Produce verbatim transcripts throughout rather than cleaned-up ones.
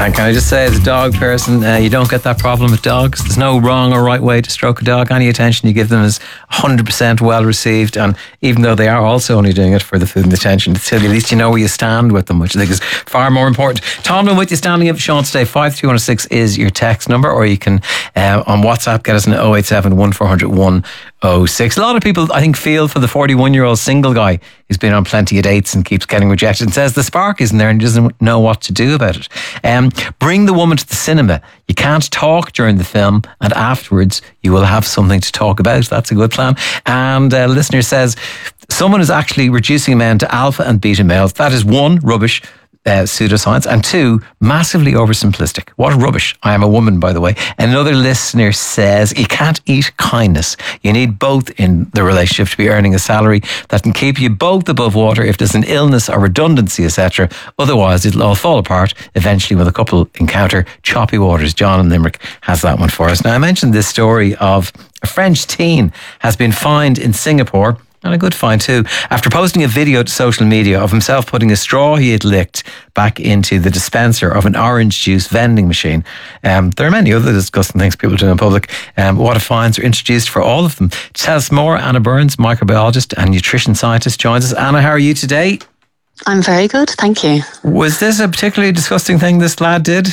And can I just say, as a dog person, uh, you don't get that problem with dogs. There's no wrong or right way to stroke a dog. Any attention you give them is one hundred percent well received. And even though they are also only doing it for the food and attention, still, at least you know where you stand with them, which I think is far more important. Tomlin with you, standing up for Sean today. five three one six is your text number, or you can uh, on WhatsApp get us an oh eight seven, one four hundred, one oh six. A lot of people, I think, feel for the forty-one-year-old single guy who's been on plenty of dates and keeps getting rejected and says the spark isn't there and he doesn't know what to do about it. Um, bring the woman to the cinema. You can't talk during the film, and afterwards you will have something to talk about. That's a good plan. And a listener says someone is actually reducing men to alpha and beta males. That is one, rubbish. Uh, pseudoscience, and two, massively oversimplistic. What rubbish. I am a woman, by the way. Another listener says you can't eat kindness. You need both in the relationship to be earning a salary that can keep you both above water if there's an illness or redundancy, et cetera. Otherwise, it'll all fall apart eventually when the couple encounter choppy waters. John in Limerick has that one for us. Now, I mentioned this story of a French teen has been fined in Singapore, and a good find too, after posting a video to social media of himself putting a straw he had licked back into the dispenser of an orange juice vending machine. Um, there are many other disgusting things people do in public. Um, what if fines are introduced for all of them? To tell us more, Anna Burns, microbiologist and nutrition scientist, joins us. Anna, how are you today? I'm very good, thank you. Was this a particularly disgusting thing this lad did?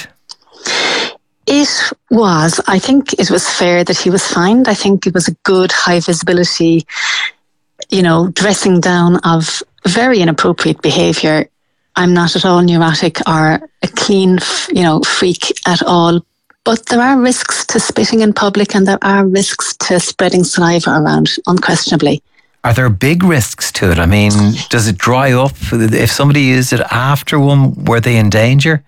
It was. I think it was fair that he was fined. I think it was a good high visibility, you know, dressing down of very inappropriate behaviour. I'm not at all neurotic or a clean, you know, freak at all. But there are risks to spitting in public, and there are risks to spreading saliva around, unquestionably. Are there big risks to it? I mean, does it dry up? If somebody used it after one, were they in danger?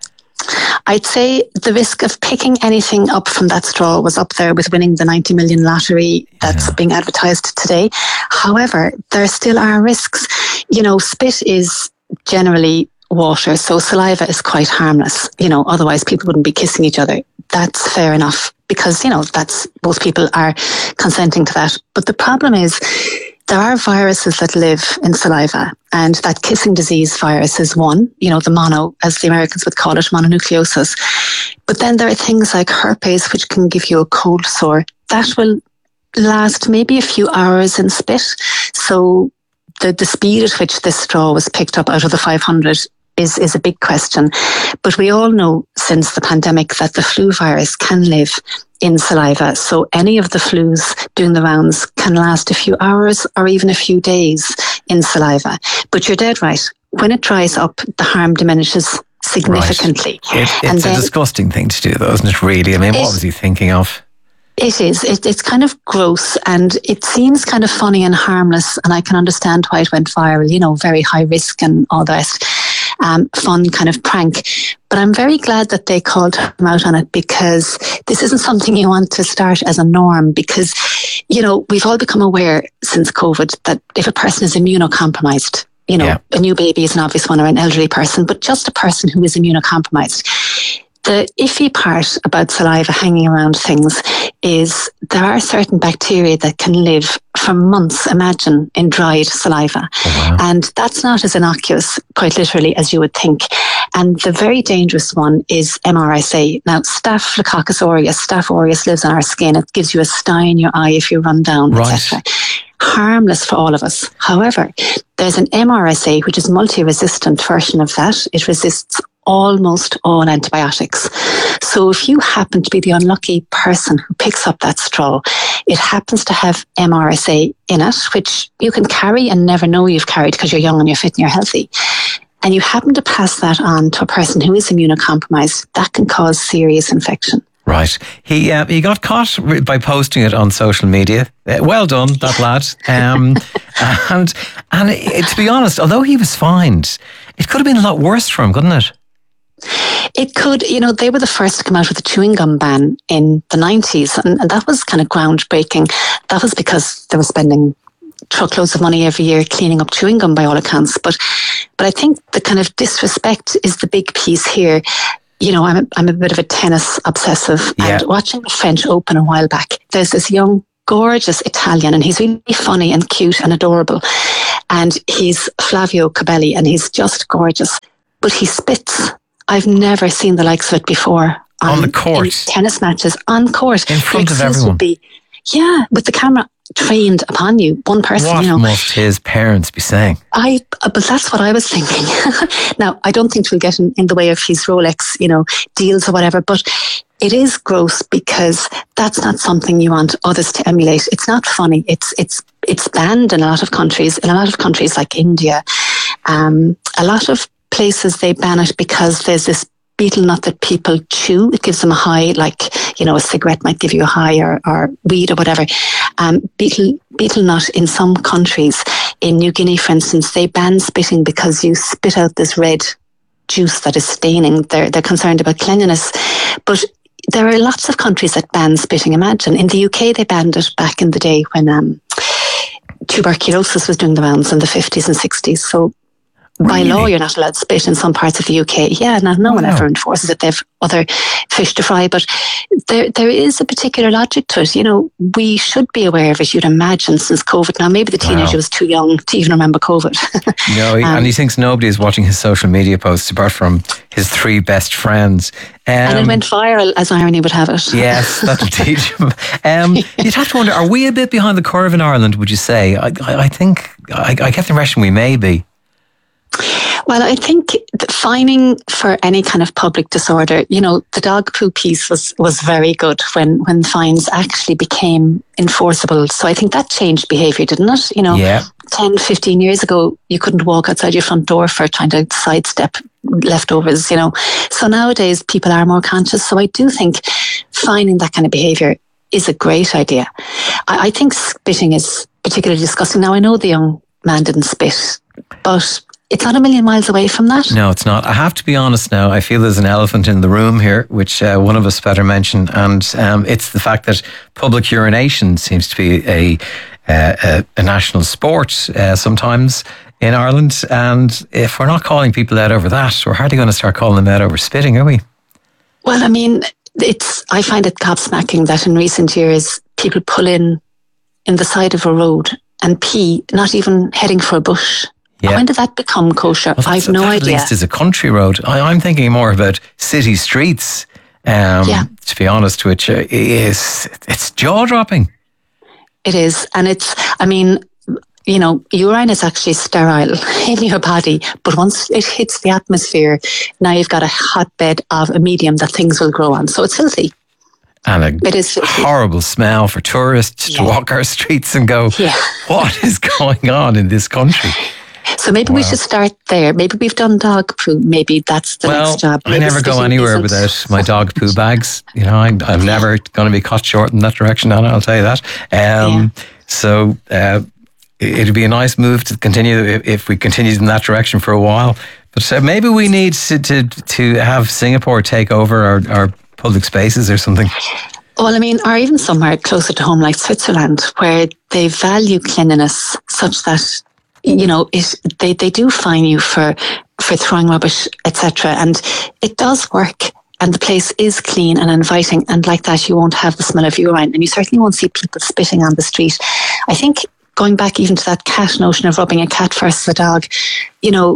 I'd say the risk of picking anything up from that straw was up there with winning the ninety million lottery that's yeah. being advertised today. However, there still are risks. You know, spit is generally water, so saliva is quite harmless. You know, otherwise people wouldn't be kissing each other. That's fair enough because, you know, that's most people are consenting to that. But the problem is, there are viruses that live in saliva, and that kissing disease virus is one, you know, the mono, as the Americans would call it, mononucleosis. But then there are things like herpes, which can give you a cold sore. That will last maybe a few hours in spit. So the, the speed at which this straw was picked up out of the five hundred is, is a big question. But we all know since the pandemic that the flu virus can live in saliva. So any of the flus doing the rounds can last a few hours or even a few days in saliva. But you're dead right. When it dries up, the harm diminishes significantly. Right. It, it's and a disgusting thing to do, though, isn't it, really? I mean, what was he thinking of? It is. It, it's kind of gross, and it seems kind of funny and harmless, and I can understand why it went viral, you know, very high risk and all the rest. Um, fun kind of prank. But I'm very glad that they called him out on it, because this isn't something you want to start as a norm, because, you know, we've all become aware since COVID that if a person is immunocompromised, you know, yeah. a new baby is an obvious one, or an elderly person, but just a person who is immunocompromised. The iffy part about saliva hanging around things is there are certain bacteria that can live for months, imagine, in dried saliva. Oh, wow. And that's not as innocuous, quite literally, as you would think. And the very dangerous one is M R S A. Now, Staphylococcus aureus, Staph aureus lives on our skin. It gives you a sty in your eye if you run down, right. et cetera. Harmless for all of us. However, there's an M R S A, which is multi-resistant version of that. It resists almost all antibiotics. So if you happen to be the unlucky person who picks up that straw, it happens to have M R S A in it, which you can carry and never know you've carried because you're young and you're fit and you're healthy. And you happen to pass that on to a person who is immunocompromised, that can cause serious infection. Right. He uh, he got caught by posting it on social media. Uh, well done, that lad. Um, and and it, to be honest, although he was fined, it could have been a lot worse for him, couldn't it? It could. You know, they were the first to come out with a chewing gum ban in the nineties, and, and that was kind of groundbreaking. That was because they were spending truckloads of money every year cleaning up chewing gum by all accounts. But but I think the kind of disrespect is the big piece here. You know, I'm a, I'm a bit of a tennis obsessive, yeah. and watching the French Open a while back, there's this young, gorgeous Italian, and he's really funny and cute and adorable. And he's Flavio Cabelli, and he's just gorgeous. But he spits I've never seen the likes of it before. On, on the court? In tennis matches, on court. In front of everyone? Be, yeah, with the camera trained upon you, one person, what you know. What must his parents be saying? I, but that's what I was thinking. Now, I don't think we'll get in, in the way of his Rolex, you know, deals or whatever, but it is gross because that's not something you want others to emulate. It's not funny. It's, it's, it's banned in a lot of countries, in a lot of countries like India. Um, a lot of places they ban it because there's this betel nut that people chew. It gives them a high, like, you know, a cigarette might give you a high, or, or weed or whatever. Um, betel, betel nut in some countries, in New Guinea, for instance, they ban spitting because you spit out this red juice that is staining. They're, they're concerned about cleanliness. But there are lots of countries that ban spitting. Imagine, in the U K, they banned it back in the day when um, tuberculosis was doing the rounds in the fifties and sixties. So by really? law, you're not allowed to spit in some parts of the U K. Yeah, no, no one wow. ever enforces it. They've other fish to fry. But there, there is a particular logic to it. You know, we should be aware of it, you'd imagine, since COVID. Now, maybe the teenager wow. was too young to even remember COVID. No, um, and he thinks nobody is watching his social media posts apart from his three best friends. Um, and it went viral, as irony would have it. Yes, that'll teach him. Um, you'd have to wonder, are we a bit behind the curve in Ireland, would you say? I, I, I think, I, I get the impression we may be. Well, I think fining for any kind of public disorder, you know, the dog poo piece was, was very good when, when fines actually became enforceable. So I think that changed behaviour, didn't it? You know, yeah. ten, fifteen years ago, you couldn't walk outside your front door for trying to sidestep leftovers, you know. So nowadays, people are more conscious. So I do think fining that kind of behaviour is a great idea. I, I think spitting is particularly disgusting. Now, I know the young man didn't spit, but it's not a million miles away from that. No, it's not. I have to be honest now. I feel there's an elephant in the room here, which uh, one of us better mention. And um, it's the fact that public urination seems to be a, uh, a, a national sport uh, sometimes in Ireland. And if we're not calling people out over that, we're hardly going to start calling them out over spitting, are we? Well, I mean, it's. I find it gobsmacking that in recent years, people pull in in the side of a road and pee, not even heading for a bush. Yeah. When did that become kosher? Well, I've no that idea. At least is a country road. I, I'm thinking more about city streets. Um, yeah. To be honest, which uh, is it's jaw dropping. It is, and it's. I mean, you know, urine is actually sterile in your body, but once it hits the atmosphere, now you've got a hotbed of a medium that things will grow on. So it's filthy. And a it is horrible smell for tourists yeah. to walk our streets and go, yeah. what is going on in this country? So maybe wow. we should start there. Maybe we've done dog poo. Maybe that's the well, next job. Maybe I never go anywhere isn't. without my dog poo bags. You know, I, I'm never going to be caught short in that direction, Anna, I'll tell you that. Um, yeah. So uh, it'd be a nice move to continue if, if we continued in that direction for a while. But uh, maybe we need to, to, to have Singapore take over our, our public spaces or something. Well, I mean, or even somewhere closer to home like Switzerland, where they value cleanliness such that, you know, it, they, they do fine you for, for throwing rubbish, et cetera. And it does work. And the place is clean and inviting. And like that, you won't have the smell of urine. And you certainly won't see people spitting on the street. I think going back even to that cat notion of rubbing a cat versus a dog, you know,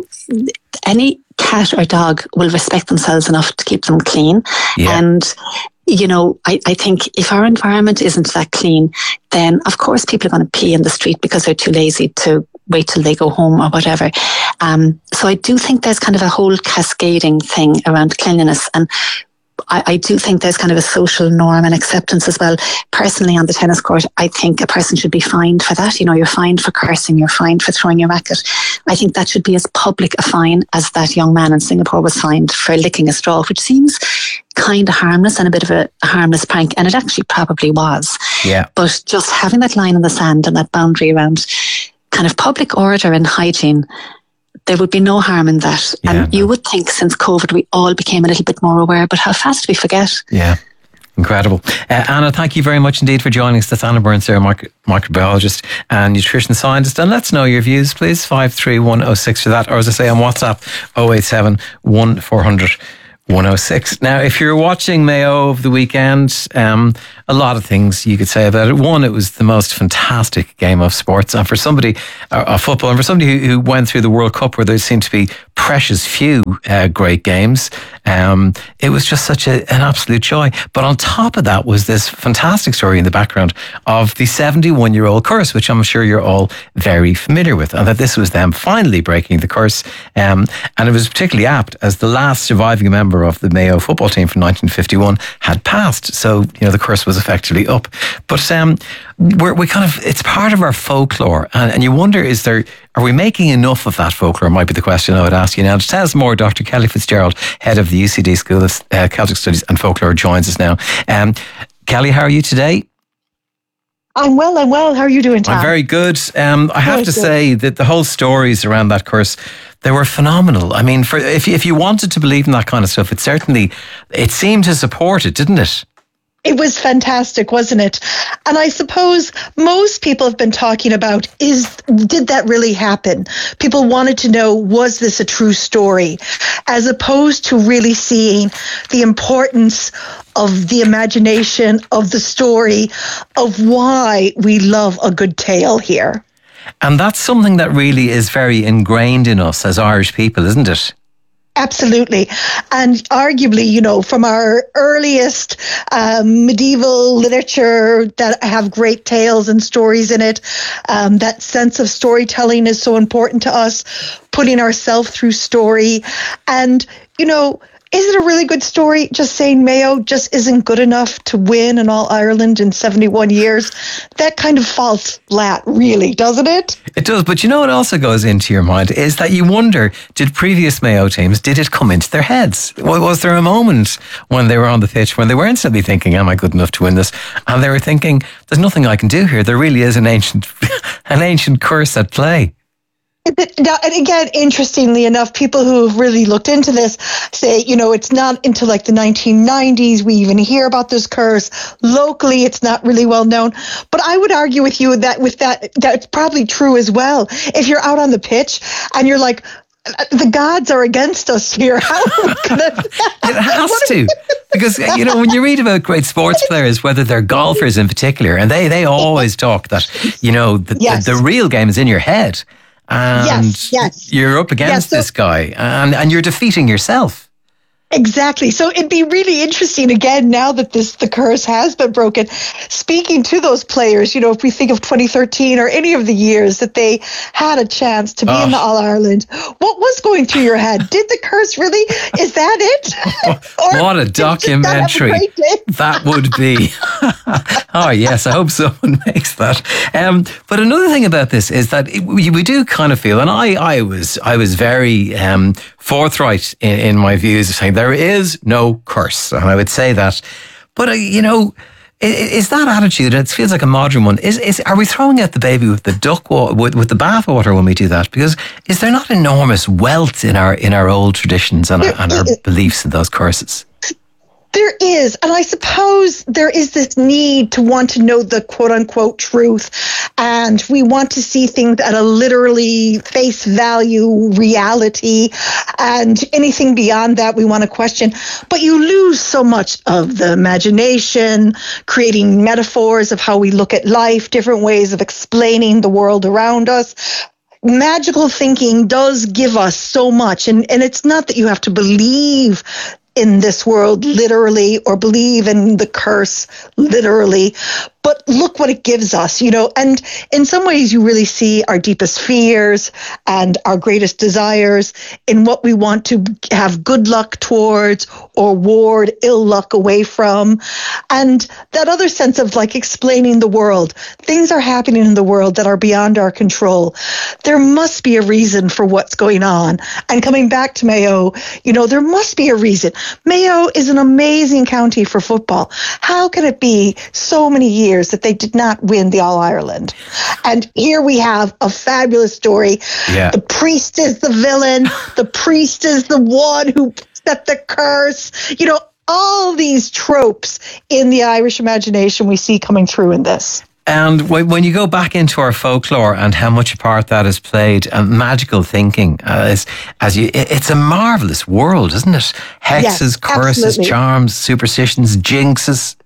any cat or dog will respect themselves enough to keep them clean. Yeah. And you know, I, I think if our environment isn't that clean, then of course people are going to pee in the street because they're too lazy to wait till they go home or whatever. Um, so I do think there's kind of a whole cascading thing around cleanliness. And I, I do think there's kind of a social norm and acceptance as well. Personally, on the tennis court, I think a person should be fined for that. You know, you're fined for cursing, you're fined for throwing your racket. I think that should be as public a fine as that young man in Singapore was fined for licking a straw, which seems kind of harmless and a bit of a harmless prank. And it actually probably was. Yeah. But just having that line in the sand and that boundary around kind of public order and hygiene, there would be no harm in that. Yeah, and no. You would think since COVID we all became a little bit more aware, but how fast we forget. Yeah, incredible. Uh, Anna, thank you very much indeed for joining us. That's Anna Burns there, micro- microbiologist and nutrition scientist. And let's know your views, please. five three one oh six for that. Or as I say on WhatsApp, oh eight seven, one four hundred, one oh six. Now, if you're watching Mayo over the weekend, um, a lot of things you could say about it. One, it was the most fantastic game of sports. And for somebody, uh, of football, and for somebody who, who went through the World Cup where there seemed to be precious few uh, great games, um, it was just such a, an absolute joy. But on top of that was this fantastic story in the background of the seventy-one-year-old curse, which I'm sure you're all very familiar with, and that this was them finally breaking the curse. Um, and it was particularly apt as the last surviving member of the Mayo football team from nineteen fifty-one had passed. So, you know, the curse was effectively up. But um, we're, we kind of, it's part of our folklore. And, and you wonder, is there, are we making enough of that folklore? Might be the question I would ask you now. To tell us more, Doctor Kelly Fitzgerald, head of the U C D School of uh, Celtic Studies and Folklore, joins us now. Um, Kelly, how are you today? I'm well, I'm well. How are you doing, Tom? I'm very good. Um, I have very to good. say that the whole stories around that curse, they were phenomenal. I mean, for if if you wanted to believe in that kind of stuff, it certainly, it seemed to support it, didn't it? It was fantastic, wasn't it? And I suppose most people have been talking about, is did that really happen? People wanted to know, was this a true story? As opposed to really seeing the importance of the imagination, of the story, of why we love a good tale here. And that's something that really is very ingrained in us as Irish people, isn't it? Absolutely. And arguably, you know, from our earliest um, medieval literature that have great tales and stories in it, um, that sense of storytelling is so important to us, putting ourselves through story. And, you know, is it a really good story? Just saying Mayo just isn't good enough to win in All Ireland in seventy-one years. That kind of falls flat, really, doesn't it? It does, but you know what also goes into your mind is that you wonder, did previous Mayo teams, did it come into their heads? Was there a moment when they were on the pitch when they weren't simply thinking, am I good enough to win this? And they were thinking, there's nothing I can do here. There really is an ancient, an ancient curse at play. Now, and again, interestingly enough, people who have really looked into this say, you know, it's not until like the nineteen nineties we even hear about this curse. Locally, it's not really well known. But I would argue with you that with that, that's probably true as well. If you're out on the pitch and you're like, the gods are against us here. How are we gonna, it has to. Because, you know, when you read about great sports players, whether they're golfers in particular, and they, they always talk that, you know, the, yes. the, the real game is in your head. And yes, yes. you're up against yes, so, this guy and, and you're defeating yourself. Exactly. So it'd be really interesting, again, now that this the curse has been broken, speaking to those players, you know, if we think of twenty thirteen or any of the years that they had a chance to be oh. in the All-Ireland, what was going through your head? Did the curse really, is that it? What a documentary a that would be. Oh, yes, I hope someone makes that. Um, but another thing about this is that it, we, we do kind of feel, and I, I was I was very um, forthright in, in my views of saying there is no curse. And I would say that. But, uh, you know, is, is that attitude, it feels like a modern one, is, is are we throwing out the baby with the duck wa- with, with the bathwater when we do that? Because is there not enormous wealth in our in our old traditions and our, and our beliefs in those curses? There is. And I suppose there is this need to want to know the quote unquote truth. And we want to see things at a literally face value reality. And anything beyond that, we want to question. But you lose so much of the imagination, creating metaphors of how we look at life, different ways of explaining the world around us. Magical thinking does give us so much. And, and it's not that you have to believe in this world literally or believe in the curse literally, but look what it gives us, you know, and in some ways you really see our deepest fears and our greatest desires in what we want to have good luck towards or ward ill luck away from. And that other sense of like explaining the world, things are happening in the world that are beyond our control. There must be a reason for what's going on. And coming back to Mayo, you know, there must be a reason. Mayo is an amazing county for football. How can it be so many years that they did not win the All-Ireland? And here we have a fabulous story. Yeah. The priest is the villain. The priest is the one who set the curse. You know, all these tropes in the Irish imagination we see coming through in this. And when you go back into our folklore and how much a part that has played, and magical thinking, uh, is, as you, it's a marvelous world, isn't it? Hexes, yes, curses, absolutely. charms, superstitions, jinxes.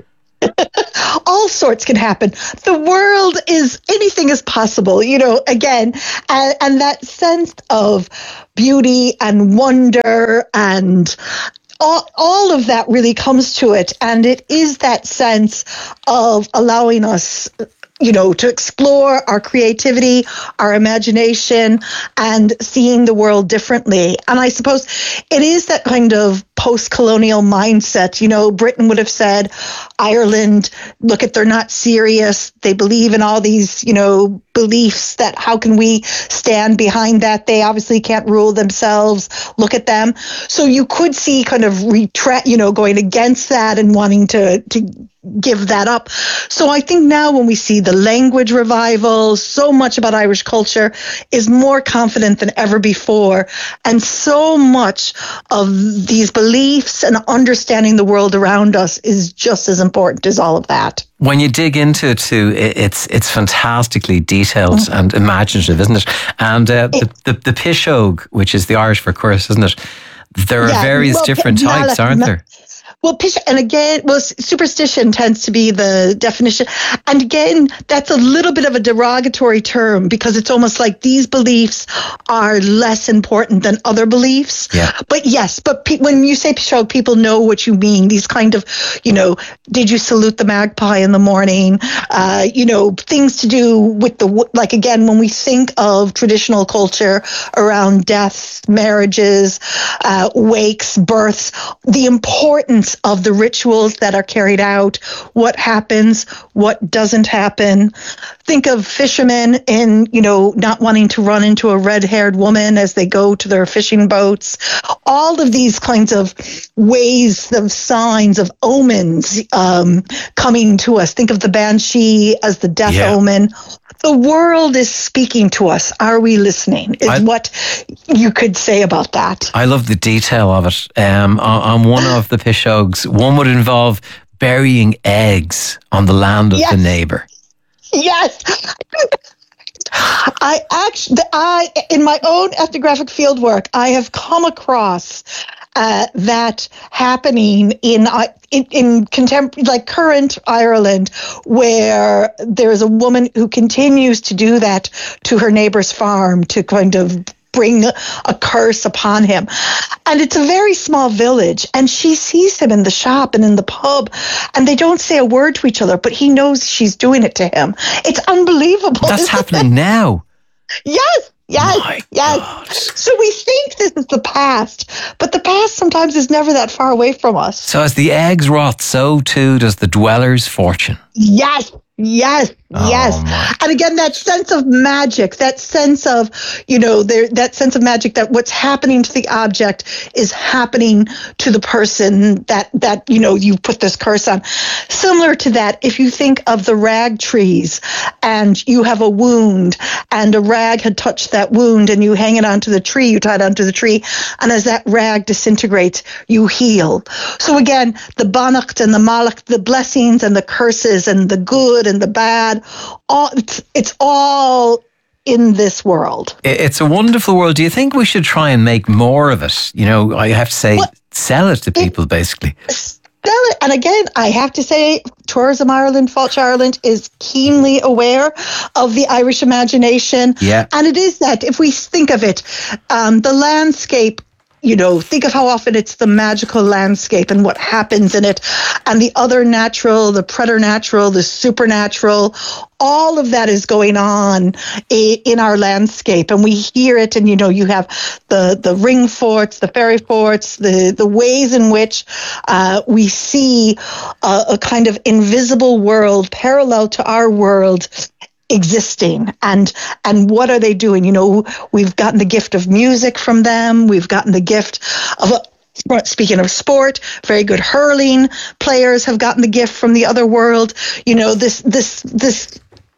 All sorts can happen. The world is, anything is possible, you know, again, and, and that sense of beauty and wonder and all, all of that really comes to it. And it is that sense of allowing us, you know, to explore our creativity, our imagination, and seeing the world differently. And I suppose it is that kind of post-colonial mindset. You know, Britain would have said, Ireland, look at, they're not serious. They believe in all these, you know, beliefs that how can we stand behind that? They obviously can't rule themselves. Look at them. So you could see kind of retract, you know, going against that and wanting to, to give that up. So I think now when we see the language revival, so much about Irish culture is more confident than ever before. And so much of these beliefs and understanding the world around us is just as important as all of that. When you dig into it too, it's it's fantastically detailed mm. and imaginative, isn't it? And uh, it, the, the, the Pishogue, which is the Irish for curse, isn't it? There are yeah, various well, different types, aren't there? Well, pish, and again, well, superstition tends to be the definition. And again, that's a little bit of a derogatory term because it's almost like these beliefs are less important than other beliefs. Yeah. But yes, but pe- when you say Pishogue, people know what you mean. These kind of, you know, did you salute the magpie in the morning? Uh, you know, things to do with the, like again, when we think of traditional culture around deaths, marriages, uh, wakes, births, the importance of the rituals that are carried out, what happens, what doesn't happen. Think of fishermen in, you know, not wanting to run into a red-haired woman as they go to their fishing boats. All of these kinds of ways of signs of omens um, coming to us. Think of the banshee as the death yeah. omen. The world is speaking to us. Are we listening? Is I, what you could say about that. I love the detail of it. Um, on, on one of the Pishogues, one would involve burying eggs on the land of yes. the neighbour. Yes. I actually, I in my own ethnographic fieldwork, I have come across uh, that happening in uh, in, in contemporary, like current Ireland, where there is a woman who continues to do that to her neighbor's farm to kind of bring a curse upon him. And it's a very small village, and she sees him in the shop and in the pub, and they don't say a word to each other, but he knows she's doing it to him. It's unbelievable. That's happening it? now. Yes. Yes, My yes. God. So we think this is the past, but the past sometimes is never that far away from us. So as the eggs rot, so too does the dweller's fortune. Yes, yes, oh, yes. My. And again, that sense of magic, that sense of, you know, there, that sense of magic that what's happening to the object is happening to the person that, that, you know, you put this curse on. Similar to that, if you think of the rag trees and you have a wound and a rag had touched that wound and you hang it onto the tree, you tie it onto the tree, and as that rag disintegrates, you heal. So again, the Bannacht and the Malach, the blessings and the curses and the good and the bad, all it's, it's all in this world. It's a wonderful world. Do you think we should try and make more of it? You know, I have to say, well, sell it to people, it, basically. Sell it. And again, I have to say, Tourism Ireland, Fáilte Ireland is keenly aware of the Irish imagination. Yeah. And it is that, if we think of it, um, the landscape, you know, think of how often it's the magical landscape and what happens in it, and the other natural, the preternatural, the supernatural, all of that is going on in our landscape, and we hear it. And you know, you have the the ring forts, the fairy forts, the the ways in which uh, we see a, a kind of invisible world parallel to our world existing, and and what are they doing? You know, we've gotten the gift of music from them. We've gotten the gift of a, speaking of sport, very good hurling players have gotten the gift from the other world. You know, this this this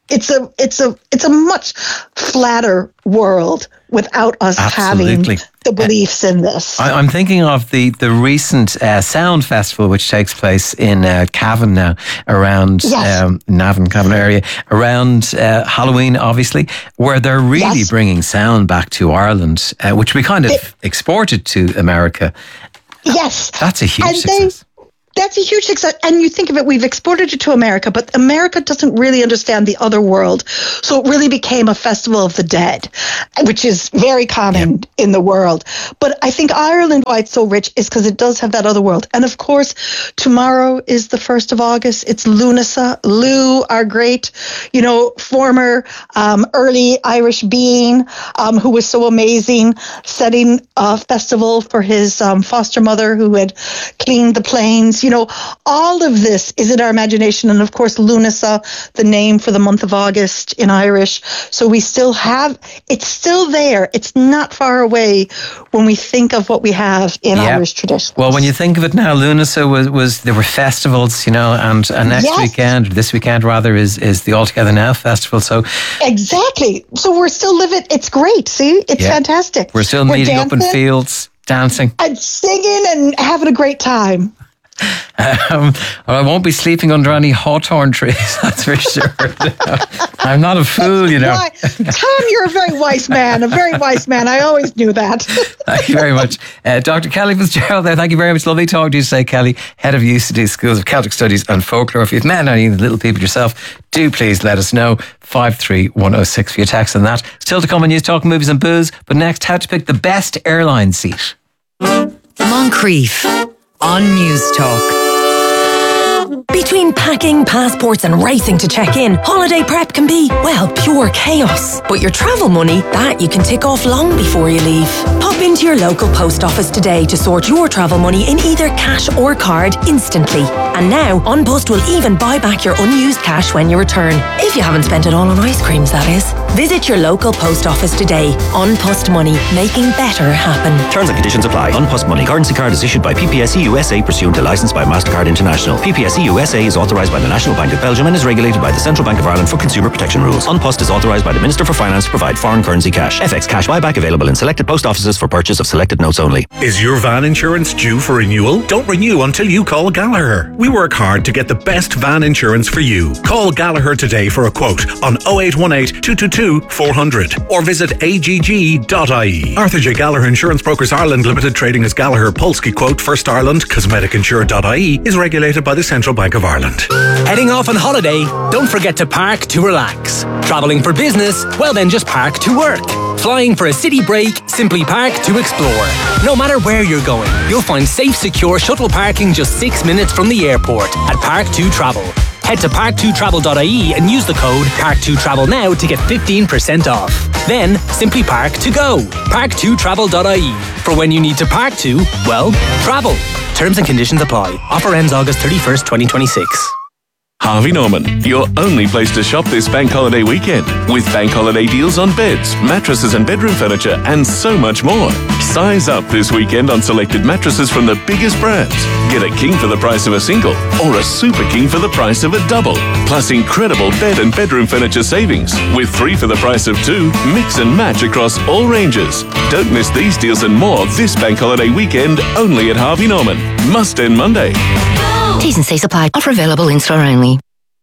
it's a it's a it's a much flatter world without us Absolutely. having the beliefs in this. I, I'm thinking of the the recent uh, Sound Festival, which takes place in uh, Cavan now, around Yes. um, Navan, Cavan area, around uh, Halloween, obviously, where they're really Yes. bringing sound back to Ireland, uh, which we kind of They- exported to America. Yes. That's a huge And they- success. That's a huge success. And you think of it, we've exported it to America, but America doesn't really understand the other world. So it really became a festival of the dead, which is very common in the world. But I think Ireland, why it's so rich, is because it does have that other world. And of course, tomorrow is the first of August. It's Lunasa. Lou, our great, you know, former um, early Irish being, um, who was so amazing, setting a festival for his um, foster mother who had cleaned the plains. You know, all of this is in our imagination. And of course, Lunasa, the name for the month of August in Irish. So we still have, it's still there. It's not far away when we think of what we have in Yeah. Irish tradition. Well, when you think of it now, Lunasa was, was there were festivals, you know, and, and next Yes. weekend, this weekend rather, is is the All Together Now festival. So Exactly. So we're still living, it's great. See, it's Yeah. fantastic. we're still meeting up in dancing fields, dancing. and singing and having a great time. Um, well, I won't be sleeping under any hawthorn trees, that's for sure. I'm not a fool, you know. Why? Tom, you're a very wise man, a very wise man. I always knew that. Thank you very much. Uh, Doctor Kelly Fitzgerald there, thank you very much. Lovely talking to you today, Kelly, Head of U C D Schools of Celtic Studies and Folklore. If you've met any of the little people yourself, do please let us know. five three one oh six for your text on that. Still to come on News Talk, Movies and Booze, but next, how to pick the best airline seat. Moncrief on News Talk. Between packing, passports and racing to check in, holiday prep can be, well, pure chaos. But your travel money, that you can tick off long before you leave. Pop into your local post office today to sort your travel money in either cash or card instantly. And now, OnPost will even buy back your unused cash when you return. If you haven't spent it all on ice creams, that is. Visit your local post office today. OnPost Money, making better happen. Terms and conditions apply. OnPost Money currency card is issued by P P S E U S A pursuant to licence by MasterCard International. P P S E U S A is authorised by the National Bank of Belgium and is regulated by the Central Bank of Ireland for consumer protection rules. OnPost is authorised by the Minister for Finance to provide foreign currency cash. F X cash buyback available in selected post offices for purchase of selected notes only. Is your van insurance due for renewal? Don't renew until you call Gallagher. We work hard to get the best van insurance for you. Call Gallagher today for a quote on oh eight one eight, two two two, four hundred or visit A G G dot I E. Arthur J. Gallagher Insurance Brokers Ireland Limited, trading as Gallagher Polski Quote First Ireland, cosmetic insure dot I E, is regulated by the Central Bank of Ireland. Heading off on holiday? Don't forget to park to relax. Travelling for business? Well then just park to work. Flying for a city break? Simply park to explore. No matter where you're going, you'll find safe, secure shuttle parking just six minutes from the airport at Park two Travel. Head to park two travel dot I E and use the code park two travel now to get fifteen percent off. Then, simply park to go. park two travel dot I E. For when you need to park to, well, travel. Terms and conditions apply. Offer ends August thirty-first, twenty twenty-six. Harvey Norman, your only place to shop this bank holiday weekend, with bank holiday deals on beds, mattresses and bedroom furniture, and so much more. Size up this weekend on selected mattresses from the biggest brands. Get a king for the price of a single, or a super king for the price of a double. Plus incredible bed and bedroom furniture savings, with three for the price of two, mix and match across all ranges. Don't miss these deals and more this bank holiday weekend, only at Harvey Norman. Must end Monday. T's and C's apply. Offer available in store only.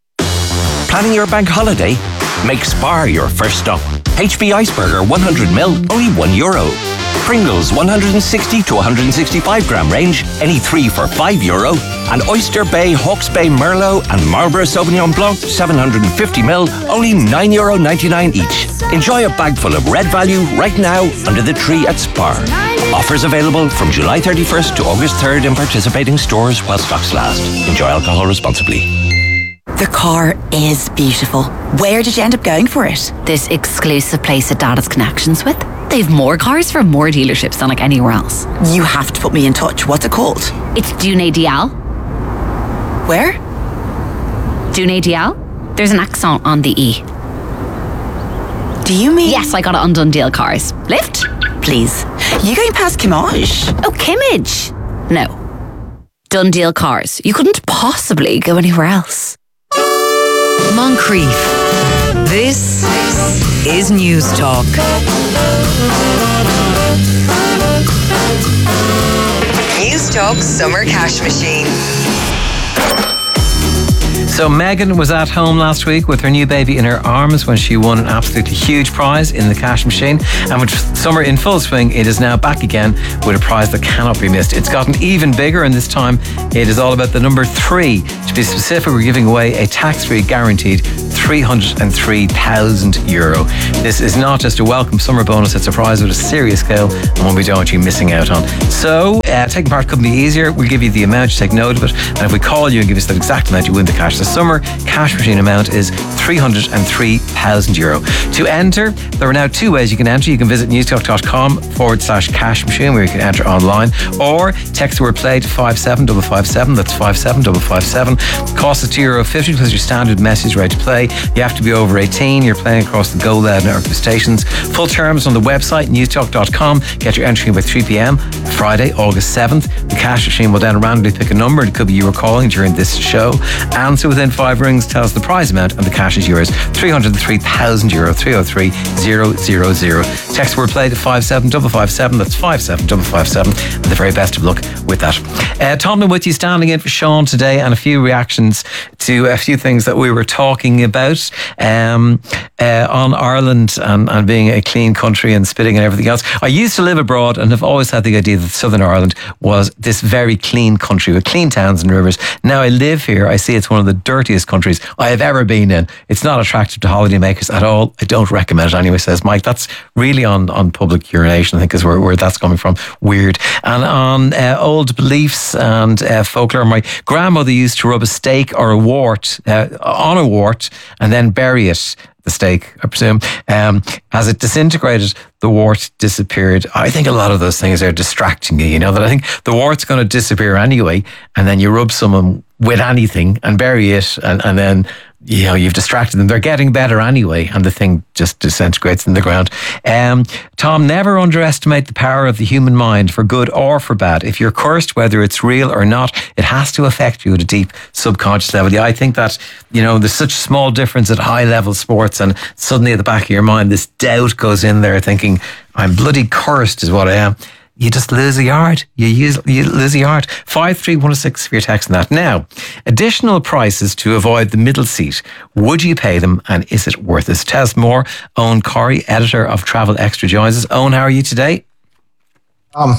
Planning your bank holiday? Make Spar your first stop. H B Iceberger one hundred milliliters, only one euro. Pringles one hundred sixty to one hundred sixty-five gram range, any three for five euro. And Oyster Bay, Hawke's Bay Merlot and Marlborough Sauvignon Blanc seven hundred fifty milliliters, only nine euro ninety-nine each. Enjoy a bag full of red value right now under the tree at Spar. Offers available from July thirty-first to August third in participating stores while stocks last. Enjoy alcohol responsibly. The car is beautiful. Where did you end up going for it? This exclusive place that Dad has connections with. They've more cars from more dealerships than like anywhere else. You have to put me in touch. What's it called? It's Dune Dial. Where? Dune Dial. There's an accent on the E. Do you mean? Yes, I got it on Dundeel Cars. Lift? Please. You going past Kimmage? Oh, Kimmage. No. Dundeel Cars. You couldn't possibly go anywhere else. Moncrief This is News Talk. News Talk Summer Cash Machine. So Megan was at home last week with her new baby in her arms when she won an absolutely huge prize in the cash machine. And with summer in full swing, it is now back again with a prize that cannot be missed. It's gotten even bigger, and this time it is all about the number three. To be specific, we're giving away a tax-free guaranteed three hundred three thousand euro. This is not just a welcome summer bonus, it's a prize with a serious scale and one we don't want you missing out on. So uh, taking part couldn't be easier. We'll give you the amount, you take note of it, and if we call you and give us that exact amount, you win the cash. The summer cash machine amount is three hundred three thousand euro. To enter, there are now two ways you can enter. You can visit newstalk.com forward slash cash machine where you can enter online, or text the word play to five seven five five seven. That's five seven five five seven. Cost is two euro fifty plus your standard message ready to play. You have to be over eighteen. You're playing across the Go Loud network of stations. Full terms on the website newstalk dot com. Get your entry by three p.m. Friday, August seventh. The cash machine will then randomly pick a number. It could be you were calling during this show. Answer within five rings, tell us the prize amount, and the cash is yours. three hundred three thousand euro. three oh three thousand. Text word play to five seven five five seven. That's five seven five five seven. And the very best of luck with that. Uh, Tom with you, standing in for Sean today, and a few reactions to a few things that we were talking about um, uh, on Ireland and, and being a clean country and spitting and everything else. I used to live abroad and have always had the idea that Southern Ireland was this very clean country with clean towns and rivers. Now I live here, I see it's one of the dirtiest countries I have ever been in. It's not attractive to holidaymakers at all. I don't recommend it anyway, says Mike. That's really on, on public urination, I think, is where, where that's coming from. Weird. And on uh, old beliefs and uh, folklore, my grandmother used to rub a steak or a wart uh, on a wart and then bury it, the steak, I presume. Um, as it disintegrated, the wart disappeared. I think a lot of those things are distracting you, you know, that I think the wart's going to disappear anyway, and then you rub someone with anything and bury it, and, and then, you know, you've distracted them. They're getting better anyway, and the thing just disintegrates in the ground. Um, Tom, never underestimate the power of the human mind, for good or for bad. If you're cursed, whether it's real or not, it has to affect you at a deep subconscious level. Yeah, I think that, you know, there's such a small difference at high level sports, and suddenly at the back of your mind, this doubt goes in there thinking, I'm bloody cursed is what I am. You just lose a yard. You, use, you lose a yard. five three one six for your text on that. Now, additional prices to avoid the middle seat. Would you pay them, and is it worth it? Tell us more. Owen Corey, editor of Travel Extra, joins us. Owen, how are you today? Um...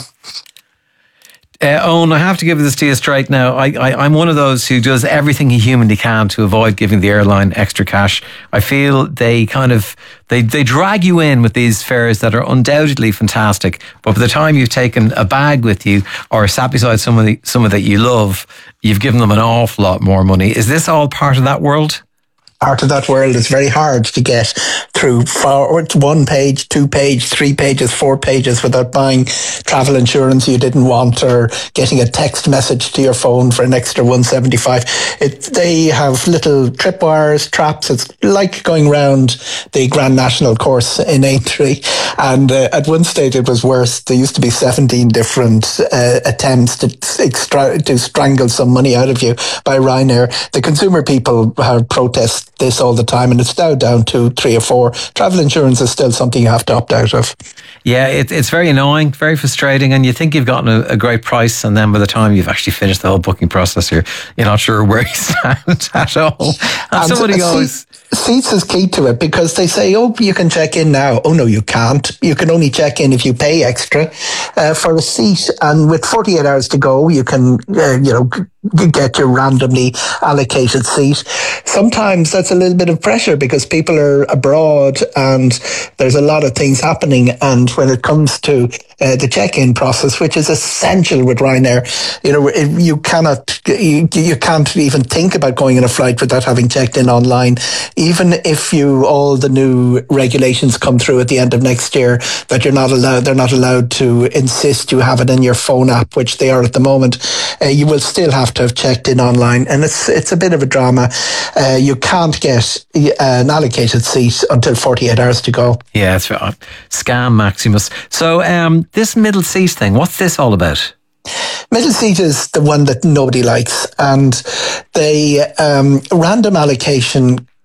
Uh, Owen, I have to give this to you straight now. I, I, I'm one of those who does everything he humanly can to avoid giving the airline extra cash. I feel they kind of, they, they drag you in with these fares that are undoubtedly fantastic. But by the time you've taken a bag with you or sat beside someone, someone that you love, you've given them an awful lot more money. Is this all part of that world? Part of that world. Is very hard to get through forward one page, two page, three pages, four pages without buying travel insurance you didn't want, or getting a text message to your phone for an extra one seventy-five. It, they have little tripwires, traps. It's like going round the Grand National course in Aintree. And uh, at one stage it was worse. There used to be seventeen different uh, attempts to extra- to strangle some money out of you by Ryanair. The consumer people have protested this all the time, and it's now down to three or four. Travel insurance is still something you have to opt out of. Yeah, it, it's very annoying, very frustrating, and you think you've gotten a, a great price, and then by the time you've actually finished the whole booking process, you're, you're not sure where you stand at all. And, and somebody goes... Seats is key to it, because they say, oh, you can check in now. Oh, no, you can't. You can only check in if you pay extra uh, for a seat. And with forty-eight hours to go, you can, uh, you know, get your randomly allocated seat. Sometimes that's a little bit of pressure because people are abroad and there's a lot of things happening. And when it comes to uh, the check-in process, which is essential with Ryanair, you know, you cannot, you, you can't even think about going on a flight without having checked in online. Even if you, all the new regulations come through at the end of next year that you're not allowed, they're not allowed to insist you have it in your phone app, which they are at the moment, uh, you will still have to have checked in online. And it's, it's a bit of a drama. Uh, you can't get an allocated seat until forty-eight hours to go. Yeah, it's uh, scam Maximus. So um, this middle seat thing, what's this all about? Middle seat is the one that nobody likes, and the um, random allocation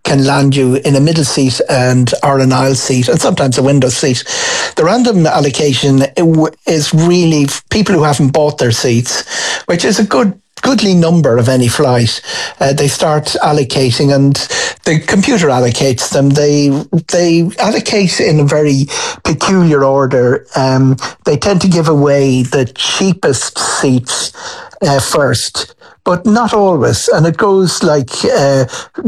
can land you in a middle seat and or an aisle seat, and sometimes a window seat. The random allocation is really people who haven't bought their seats, which is a good goodly number of any flight. Uh, they start allocating, and the computer allocates them. They they allocate in a very peculiar order. Um, they tend to give away the cheapest seats uh, first, but not always. And it goes like uh,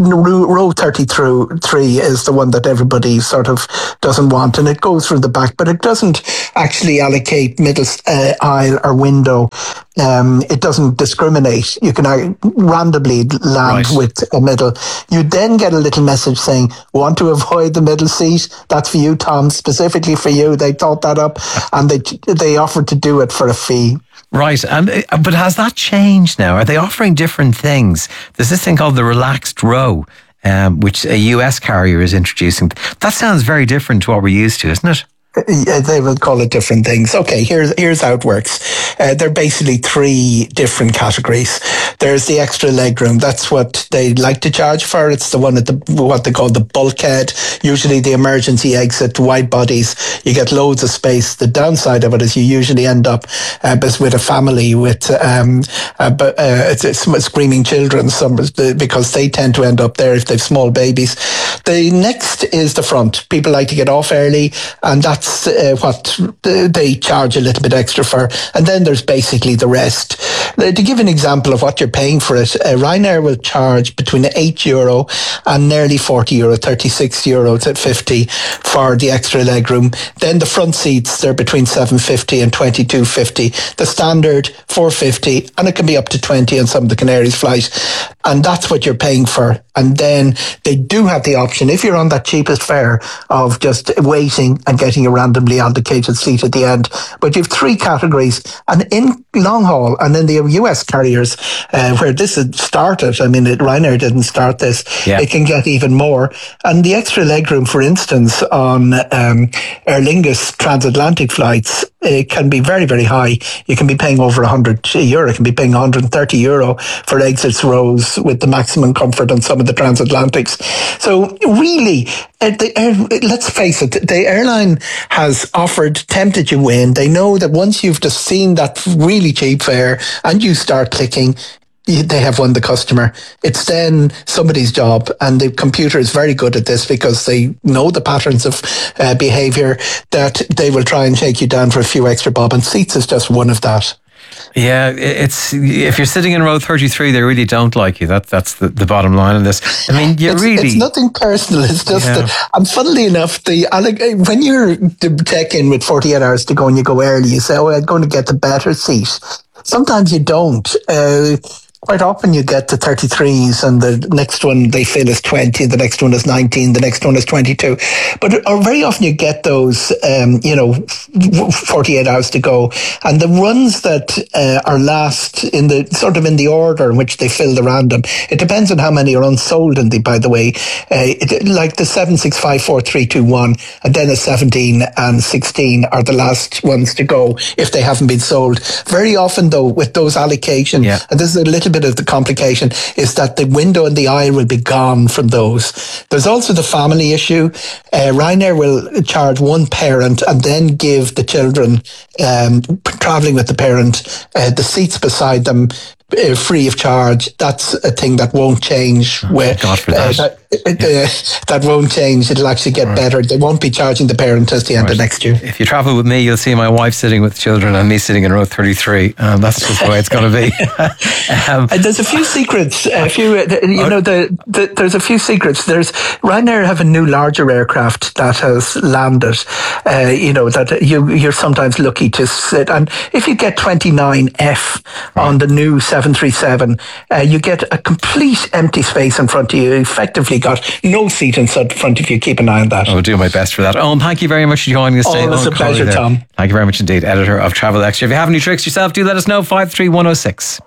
row thirty-three is the one that everybody sort of doesn't want, and it goes through the back, but it doesn't actually allocate middle uh, aisle or window. Um, it doesn't discriminate. You can uh, randomly land right. with a middle. You then get a little message saying, want to avoid the middle seat? That's for you, Tom, specifically for you. They thought that up, and they they offered to do it for a fee. Right, um, but has that changed now? Are they offering different things? There's this thing called the relaxed row, um, which a U S carrier is introducing. That sounds very different to what we're used to, isn't it? Yeah, they will call it different things. Okay, here's here's how it works. Uh, there are basically three different categories. There's the extra legroom. That's what they like to charge for. It's the one at the what they call the bulkhead. Usually the emergency exit, wide bodies. You get loads of space. The downside of it is you usually end up uh, with a family with um, uh, uh, it's, it's screaming children. Some because they tend to end up there if they've small babies. The next is the front. People like to get off early, and that's That's uh, what they charge a little bit extra for. And then there's basically the rest. Uh, to give an example of what you're paying for it, uh, Ryanair will charge between eight euro and nearly forty euro, thirty-six euros at fifty for the extra legroom. Then the front seats, they're between seven fifty and twenty-two fifty. The standard, four fifty, and it can be up to twenty on some of the Canaries flight. And that's what you're paying for. And then they do have the option, if you're on that cheapest fare, of just waiting and getting a randomly allocated seat at the end. But you have three categories. And in long haul and in the U S carriers, uh, where this had started, I mean, it, Ryanair didn't start this, yeah. It can get even more. And the extra legroom, for instance, on um, Aer Lingus transatlantic flights, it can be very, very high. You can be paying over one hundred euro. You can be paying one hundred thirty euro for exits rows with the maximum comfort on some of the transatlantics. So really, uh, the air, let's face it, the airline has offered, tempted you in. They know that once you've just seen that really cheap fare and you start clicking, they have won the customer. It's then somebody's job, and the computer is very good at this because they know the patterns of uh, behaviour, that they will try and take you down for a few extra bob, and seats is just one of that. Yeah, it's if you're sitting in row thirty-three, they really don't like you. That that's the, the bottom line of this. I mean, you it's, really it's nothing personal. It's just yeah. that, and funnily enough, the when you're check in with forty-eight hours to go and you go early, you say, "Oh, I'm going to get the better seat." Sometimes you don't. Uh, Quite often you get the thirty-threes, and the next one they fill is twenty, the next one is nineteen, the next one is twenty-two. But or very often you get those, um, you know, forty-eight hours to go. And the runs that uh, are last in the sort of in the order in which they fill the random, it depends on how many are unsold in the, by the way. Uh, it, like the seven six five four three two one, and then a seventeen and sixteen are the last ones to go if they haven't been sold. Very often though, with those allocations, yeah. and this is a little bit of the complication, is that the window and the aisle will be gone from those. There's also the family issue. Uh, Ryanair will charge one parent and then give the children um, travelling with the parent uh, the seats beside them uh, free of charge. That's a thing that won't change. Oh, where, God for that. Uh, that, uh, that won't change. It'll actually get right. better. They won't be charging the parent at the end right. of next year. If you travel with me, you'll see my wife sitting with children and me sitting in row thirty-three. Um, that's just the way it's going to be. um, and there's a few secrets. A few, you know, the, the there's a few secrets. There's Ryanair have a new larger aircraft that has landed. Uh, you know that you you're sometimes lucky to sit, and if you get twenty-nine F right. on the new seven thirty-seven, uh, you get a complete empty space in front of you. Effectively got no seat in front of you. Keep an eye on that. I'll do my best for that. Owen, thank you very much for joining us today. Oh, it's a pleasure, there. Tom. Thank you very much indeed, editor of Travel Extra. If you have any tricks yourself, do let us know. five three one oh six.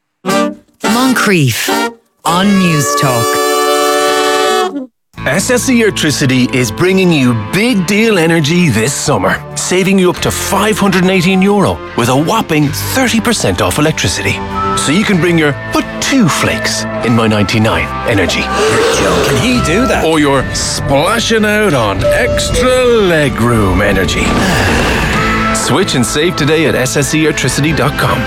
Moncrief on News Talk. S S E Electricity is bringing you big deal energy this summer, saving you up to five hundred eighteen euro with a whopping thirty percent off electricity. so you can bring your put two flakes in my ninety-nine energy. You're joking. He do that? Or your splashing out on extra legroom energy. Switch and save today at s s e electricity dot com.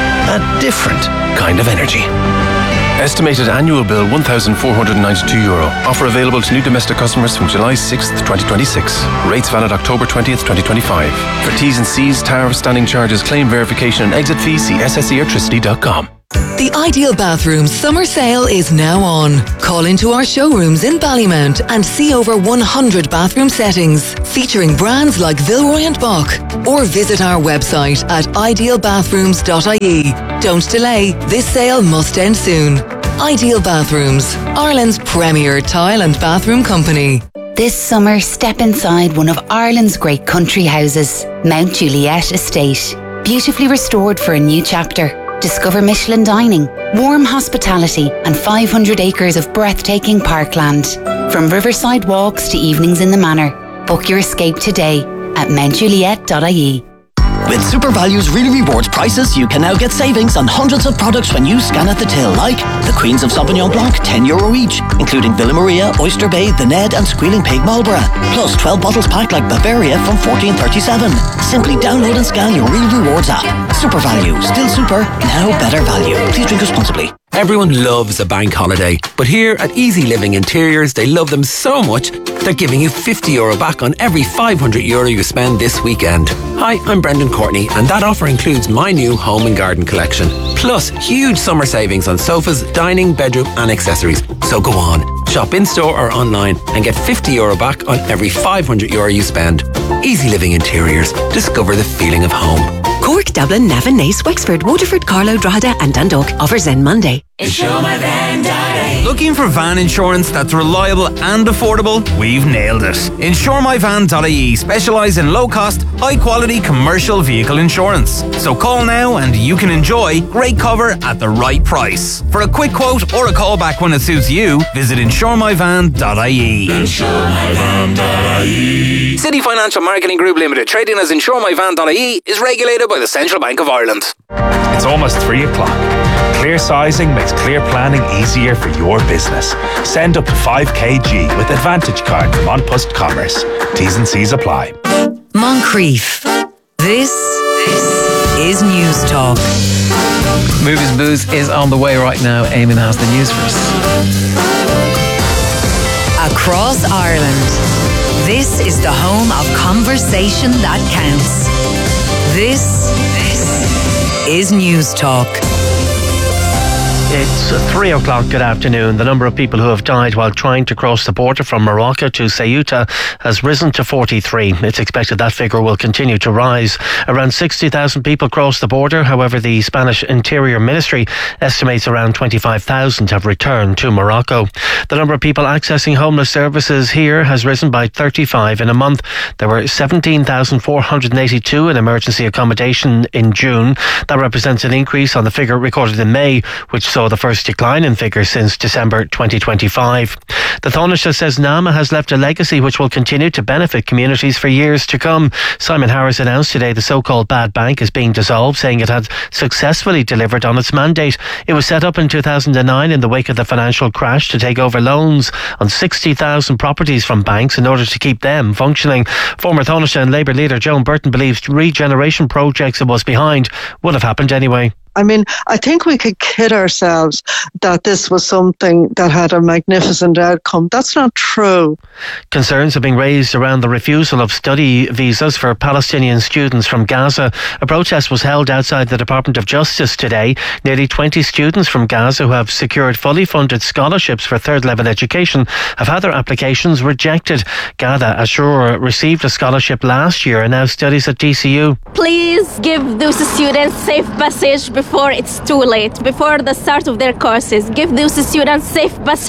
A different kind of energy. Estimated annual bill one thousand four hundred ninety-two euro. Offer available to new domestic customers from July sixth, twenty twenty-six. Rates valid October twentieth, twenty twenty-five. For T's and C's, tariff, standing charges, claim verification and exit fees, see s s e electricity dot com. The Ideal Bathrooms summer sale is now on. Call into our showrooms in Ballymount and see over one hundred bathroom settings featuring brands like Villeroy and Boch, or visit our website at ideal bathrooms dot I E. Don't delay, this sale must end soon. Ideal Bathrooms, Ireland's premier tile and bathroom company. This summer, step inside one of Ireland's great country houses, Mount Juliet Estate. Beautifully restored for a new chapter. Discover Michelin dining, warm hospitality and five hundred acres of breathtaking parkland. From riverside walks to evenings in the manor. Book your escape today at mount juliet dot I E. With SuperValue's Really Rewards prices, you can now get savings on hundreds of products when you scan at the till, like the Queens of Sauvignon Blanc, ten euro each, including Villa Maria, Oyster Bay, The Ned and Squealing Pig Marlborough, plus twelve bottles packed like Bavaria from fourteen thirty-seven. Simply download and scan your Real Rewards app. SuperValue, still super, now better value. Please drink responsibly. Everyone loves a bank holiday, but here at Easy Living Interiors, they love them so much, they're giving you fifty euro back on every five hundred euro you spend this weekend. Hi, I'm Brendan Courtney, and that offer includes my new home and garden collection, plus huge summer savings on sofas, dining, bedroom and accessories. So go on, shop in-store or online and get fifty euro back on every five hundred euro you spend. Easy Living Interiors. Discover the feeling of home. Cork, Dublin, Navan, Naas, Wexford, Waterford, Carlow, Drogheda and Dundalk. Offers end Monday. Insure My Van dot I E. Looking for van insurance that's reliable and affordable? We've nailed it. Insure My Van dot I E specialise in low-cost, high-quality commercial vehicle insurance. So call now and you can enjoy great cover at the right price. For a quick quote or a call back when it suits you, visit insure my van dot I E. insure my van dot I E. City Financial Marketing Group Limited, trading as insure my van dot I E, is regulated by the Central Bank of Ireland. It's almost three o'clock. Clear sizing makes clear planning easier for your business. Send up to five kilograms with Advantage Card from An Post Commerce. T's and C's apply. Moncrief. This, this is News Talk. Movies and Booze is on the way right now. Eamon has the news for us. Across Ireland, this is the home of conversation that counts. This, this is News Talk. It's three o'clock. Good afternoon. The number of people who have died while trying to cross the border from Morocco to Ceuta has risen to forty-three. It's expected that figure will continue to rise. Around sixty thousand people crossed the border. However, the Spanish Interior Ministry estimates around twenty-five thousand have returned to Morocco. The number of people accessing homeless services here has risen by thirty-five in a month. There were seventeen thousand four hundred eighty-two in emergency accommodation in June. That represents an increase on the figure recorded in May, which saw the first decline in figures since December twenty twenty-five. The Taoiseach says NAMA has left a legacy which will continue to benefit communities for years to come. Simon Harris announced today the so-called bad bank is being dissolved, saying it had successfully delivered on its mandate. It was set up in two thousand nine in the wake of the financial crash to take over loans on sixty thousand properties from banks in order to keep them functioning. Former Taoiseach and Labour leader Joan Burton believes regeneration projects it was behind would have happened anyway. I mean, I think we could kid ourselves that this was something that had a magnificent outcome. That's not true. Concerns are being raised around the refusal of study visas for Palestinian students from Gaza. A protest was held outside the Department of Justice today. Nearly twenty students from Gaza who have secured fully funded scholarships for third level education have had their applications rejected. Gada Ashur received a scholarship last year and now studies at D C U. Please give those students safe passage before it's too late, before the start of their courses. Give those students safe passage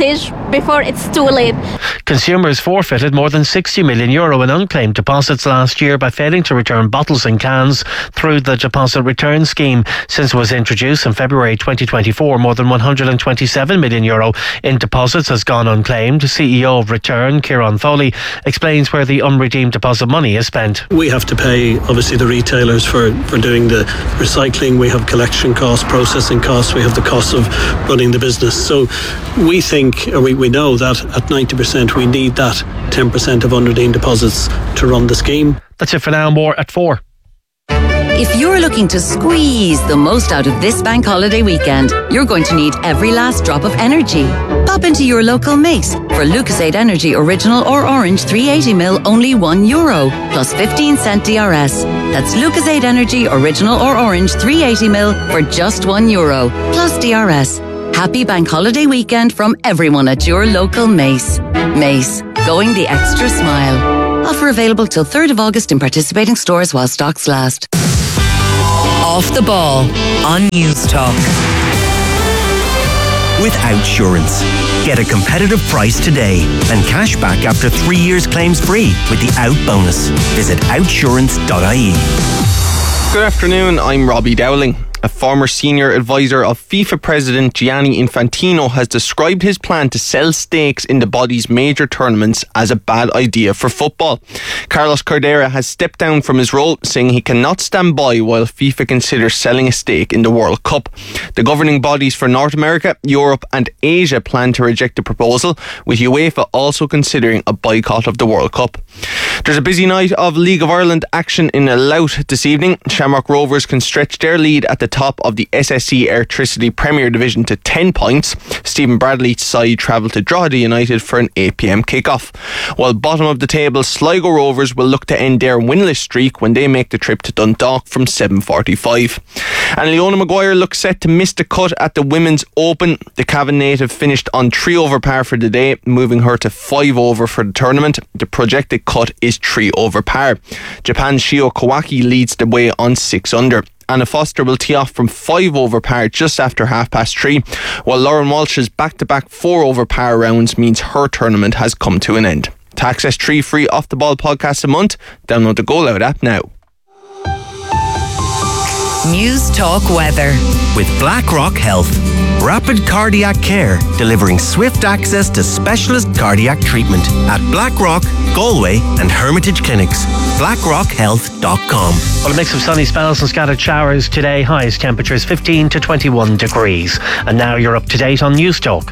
before it's too late. Consumers forfeited more than sixty million euro in unclaimed deposits last year by failing to return bottles and cans through the deposit return scheme. Since it was introduced in February twenty twenty-four, more than one hundred twenty-seven million euro in deposits has gone unclaimed. C E O of Return, Kieran Foley, explains where the unredeemed deposit money is spent. We have to pay, obviously, the retailers for, for doing the recycling. We have collection costs, processing costs. We have the cost of running the business. So we think, or we, we know that at ninety percent we need that ten percent of unredeemed deposits to run the scheme. That's it for now. More at four. If you're looking to squeeze the most out of this bank holiday weekend, you're going to need every last drop of energy. Pop into your local Mace for Lucasade Energy Original or Orange three eighty milliliters, only one euro, plus fifteen cent D R S. That's Lucasade Energy Original or Orange three eighty milliliters for just one euro, plus D R S. Happy bank holiday weekend from everyone at your local Mace. Mace, going the extra smile. Offer available till third of August in participating stores while stocks last. Off the Ball on News Talk. With Outsurance. Get a competitive price today and cash back after three years claims free with the Out bonus. Visit outsurance dot I E. Good afternoon, I'm Robbie Dowling. A former senior advisor of FIFA President Gianni Infantino has described his plan to sell stakes in the body's major tournaments as a bad idea for football. Carlos Cordera has stepped down from his role, saying he cannot stand by while FIFA considers selling a stake in the World Cup. The governing bodies for North America, Europe and Asia plan to reject the proposal, with UEFA also considering a boycott of the World Cup. There's a busy night of League of Ireland action in Louth this evening. Shamrock Rovers can stretch their lead at the top of the S S E Airtricity Premier Division to ten points. Stephen Bradley's side travel to Drogheda United for an eight p m kick-off. While bottom of the table, Sligo Rovers will look to end their winless streak when they make the trip to Dundalk from seven forty-five. And Leona Maguire looks set to miss the cut at the Women's Open. The Cavan native finished on three over par for the day, moving her to five over for the tournament. The projected cut is three over par. Japan's Shio Kawaki leads the way on six under. Anna Foster will tee off from five over par just after half past three, while Lauren Walsh's back-to-back four over par rounds means her tournament has come to an end. To access three free Off the Ball podcasts a month, download the Go Loud app now. News Talk weather. With BlackRock Health. Rapid cardiac care, delivering swift access to specialist cardiac treatment at BlackRock, Galway and Hermitage Clinics. blackrock health dot com. Well, a mix of sunny spells and scattered showers today. Highest temperatures fifteen to twenty-one degrees. And now you're up to date on News Talk.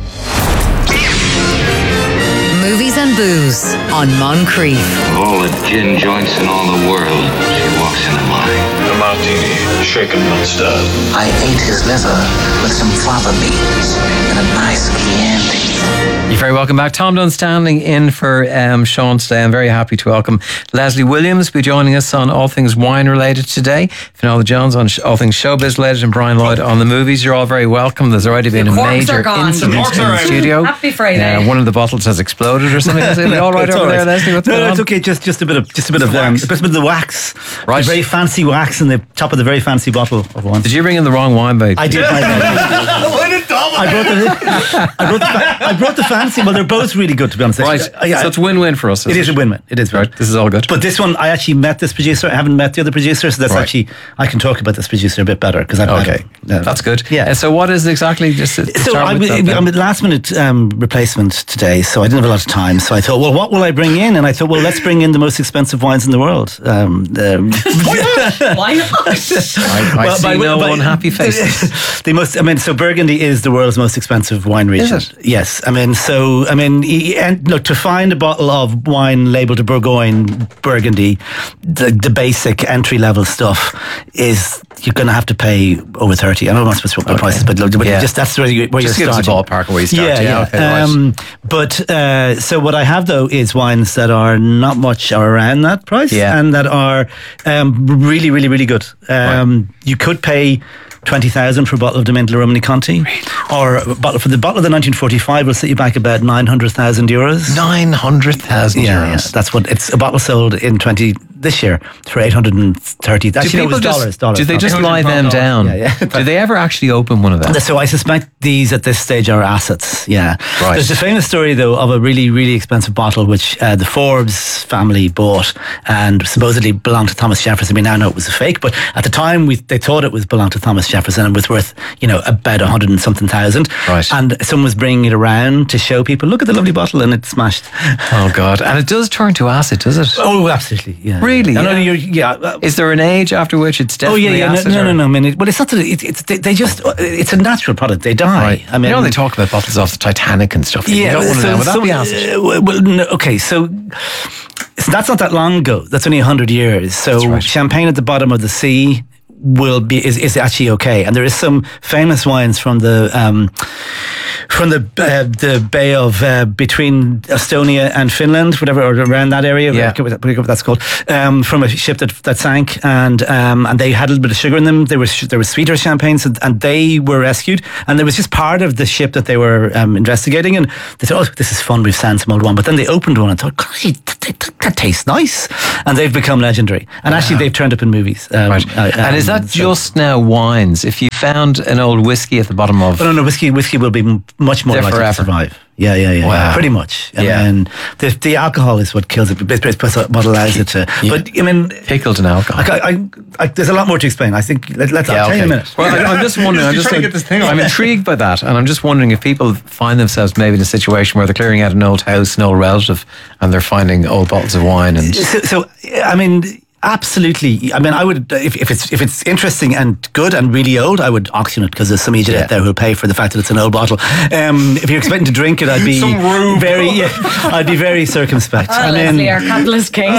Movies and booze on Moncrief. Of all the gin joints in all the world, she walks into mine. A martini, shaken not stirred. I ate his liver with some fava beans and a nice Chianti. You're very welcome back. Tom Dunn standing in for um, Sean today. I'm very happy to welcome Leslie Williams be joining us on all things wine related today. Finola Jones on sh- all things showbiz related, and Brian Lloyd on the movies. You're all very welcome. There's already been a major incident in the studio. Happy Friday. Uh, one of the bottles has exploded or something. Is it all right It's over all there, right. Leslie? What's no, going no, it's on? okay. Just, just a bit of, just a bit of, um, just a bit of the wax. Right. The very fancy wax in the top of the very fancy bottle of wine. Did you bring in the wrong wine, babe? I did. I brought the, I brought the, fa- I brought the fancy. Well, they're both really good, to be honest. Right. I, I, so it's win-win for us. It is a win-win. It is right. This is all good. But this one, I actually met this producer. I haven't met the other producer, so that's Right. actually I can talk about this producer a bit better because I've Okay. met him. Yeah. That's good. Yeah. Uh, so what is exactly just to So start I'm, with that, then? I'm a last minute um, replacement today, so I didn't have a lot of time. So I thought, well, what will I bring in? And I thought, well, let's bring in the most expensive wines in the world. Um, um, Why not? I, I see no unhappy faces. the most, I mean, so Burgundy is the world's most expensive wine region. Is it? Yes. I mean, so, I mean, y- and look, to find a bottle of wine labelled Bourgogne Burgundy, the, the basic entry level stuff is, you're going to have to pay over thirty. I know I'm not supposed to put the prices, but, look, but Yeah. just that's where, you, where Just you're give us a starting. ballpark where you start. Yeah, Yeah, yeah. okay, right. um, but uh, so what I have though is wines that are not much around that price, Yeah. and that are um, really, really, really good. Um, You could pay twenty thousand for a bottle of Dimintla Romani Conti. Or a bottle, for the bottle of the nineteen forty-five will set you back about nine hundred thousand euros. nine hundred thousand yeah, euros. Yeah, that's what it's a bottle sold in twenty this year for eight hundred thirty. Do Actually, no, it was people dollars, just, dollars. do they dollars. just lie them down? Yeah, yeah. Do they ever actually open one of them? So I suspect these at this stage are assets. Yeah. Right. There's a famous story though of a really, really expensive bottle which uh, the Forbes family bought and supposedly belonged to Thomas Jefferson. We now know it was a fake, but at the time we they thought it was belonged to Thomas Jefferson and was worth, you know, about a hundred and something thousand. Right. And someone was bringing it around to show people, look at the lovely bottle, and it smashed. Oh God! And it does turn to acid, does it? Oh, absolutely. Yeah. Really? No, Yeah. no, you're, yeah. Uh, Is there an age after which it's Oh definitely yeah, yeah, acid? no, no, or- no, no. I mean, it, well, it's not that it, it's they, they just it's a natural product. They die. Right. I mean, you know they talk about bottles off the Titanic and stuff. You got one of them. Would that so, be acid? uh, well, well, no, okay, so, so that's not that long ago. That's only a hundred years. So champagne at the bottom of the sea will be is, is actually okay. And there is some famous wines from the um, from the uh, the Bay of uh, between Estonia and Finland, whatever, or around that area. Yeah. I forget what, what that's called. Um, from a ship that that sank, and um, and they had a little bit of sugar in them. There was there was sweeter champagnes, and, and they were rescued. And there was just part of the ship that they were um, investigating, and they thought, "Oh, this is fun. We've found some old one." But then they opened one and thought, "God, that, that, that tastes nice," and they've become legendary. And actually, they've turned up in movies. Um, Right. uh, and is that so- just now wines? If you found an old whiskey at the bottom of... Oh, no, no, whiskey, whiskey will be m- much more There likely forever. to survive. Yeah, yeah, yeah, Wow. yeah, pretty much. And Yeah. then the the alcohol is what kills it. It's, it's what allows it to. Yeah. But I mean, Pickled in alcohol. I, I, I, there's a lot more to explain. I think let, let's. Yeah, I'll tell you in a okay. minute. Well, I, I'm just wondering. I'm Just just trying to get this thing I'm on. intrigued by that, and I'm just wondering if people find themselves maybe in a situation where they're clearing out an old house, an old relative, and they're finding old bottles of wine. And So, so I mean, absolutely. I mean, I would if, if it's if it's interesting and good and really old, I would auction it because there's some idiot Yeah. out there who'll pay for the fact that it's an old bottle. Um, if you're expecting to drink it, I'd be Some rube. very, yeah, I'd be very circumspect. Ah, I mean, Leslie, our capitalist king.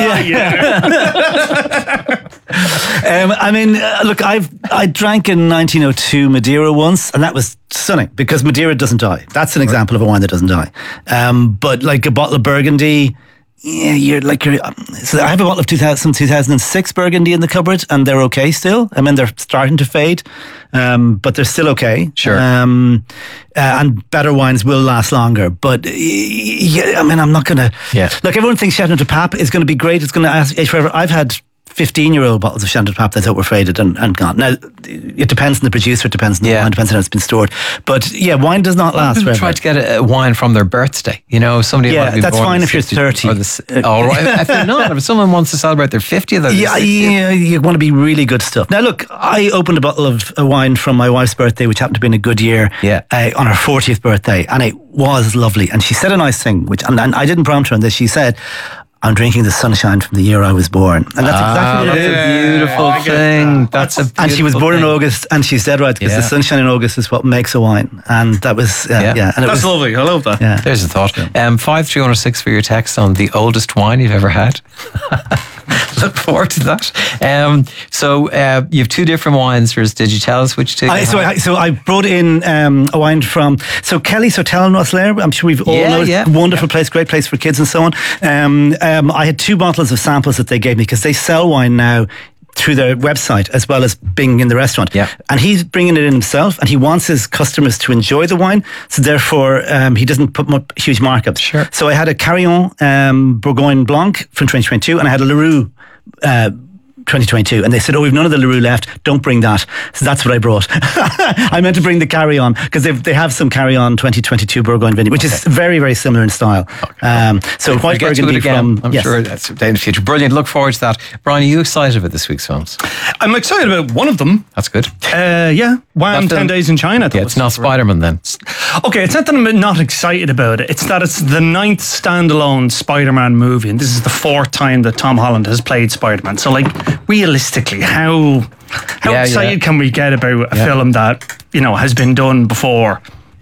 Um, I mean, uh, look, I've I drank in nineteen oh two Madeira once, and that was stunning because Madeira doesn't die. That's an example of a wine that doesn't die. Um, but like a bottle of Burgundy, yeah, you're like you're. Um, so I have a bottle of two thousand, two thousand six Burgundy in the cupboard, and they're okay still. I mean, they're starting to fade, um, but they're still okay. Sure. Um, uh, and better wines will last longer. But uh, yeah, I mean, I'm not gonna. Yeah. Look, everyone thinks Chateau de Pape is going to be great. It's going to age forever. I've had fifteen-year-old bottles of Chateau de Pape that I thought were faded and, and gone. Now, it depends on the producer, it depends on the Yeah. wine, it depends on how it's been stored. But yeah, wine does not last people forever. try to get a, a wine from their birthday. You know, somebody Yeah, might be that's born fine in if you're sixty thirty. Or the, s- oh, right. If they're not, if someone wants to celebrate their fiftieth, or their Yeah, sixtieth. yeah, you want to be really good stuff. Now, look, I opened a bottle of a wine from my wife's birthday, which happened to be in a good year, Yeah. uh, on her fortieth birthday, and it was lovely. And she said a nice thing, which, and, and I didn't prompt her on this. She said, "I'm drinking the sunshine from the year I was born," and that's Ah, exactly what it that's is. a beautiful thing. That's a And she was beautiful born in thing. August, and she's dead right because Yeah. the sunshine in August is what makes a wine, and that was uh, yeah. Yeah. and it That's was, lovely. I love that. Yeah. There's a thought. Um, five three hundred six for your text on the oldest wine you've ever had. Look forward to that. Um, so uh, you have two different wines. First, did you tell us which two? I, you so, had? I, so I brought in um, a wine from so Kelly's Hotel in Rosslare. I'm sure we've all Yeah, know it's yeah. a wonderful place, great place for kids and so on. Um, um, I had two bottles of samples that they gave me because they sell wine now through their website as well as being in the restaurant. Yeah. And he's bringing it in himself, and he wants his customers to enjoy the wine. So therefore, um, he doesn't put much, huge markups. Sure. So I had a Carillon um, Bourgogne Blanc from twenty twenty-two, and I had a Leroux Uh, twenty twenty-two, and they said, "Oh, we've none of the Leroux left. Don't bring that." So that's what I brought. I meant to bring the Carry On because they they have some Carry On twenty twenty-two Bourgogne vineyard, which is very very similar in style. Um, so We'll white get to it Burgundy again. from I'm yes. sure that's in the future. Brilliant. Look forward to that. Brian, are you excited about this week's films? I'm excited about one of them. That's good. Uh, yeah, Wham! That film- ten Days in China. I thought Yeah, was it's not super- Spider-Man then. Okay, it's not that I'm not excited about it. It's that it's the ninth standalone Spider-Man movie, and this is the fourth time that Tom Holland has played Spider-Man. So, like, realistically, how how Yeah, excited yeah. can we get about a Yeah. film that, you know, has been done before?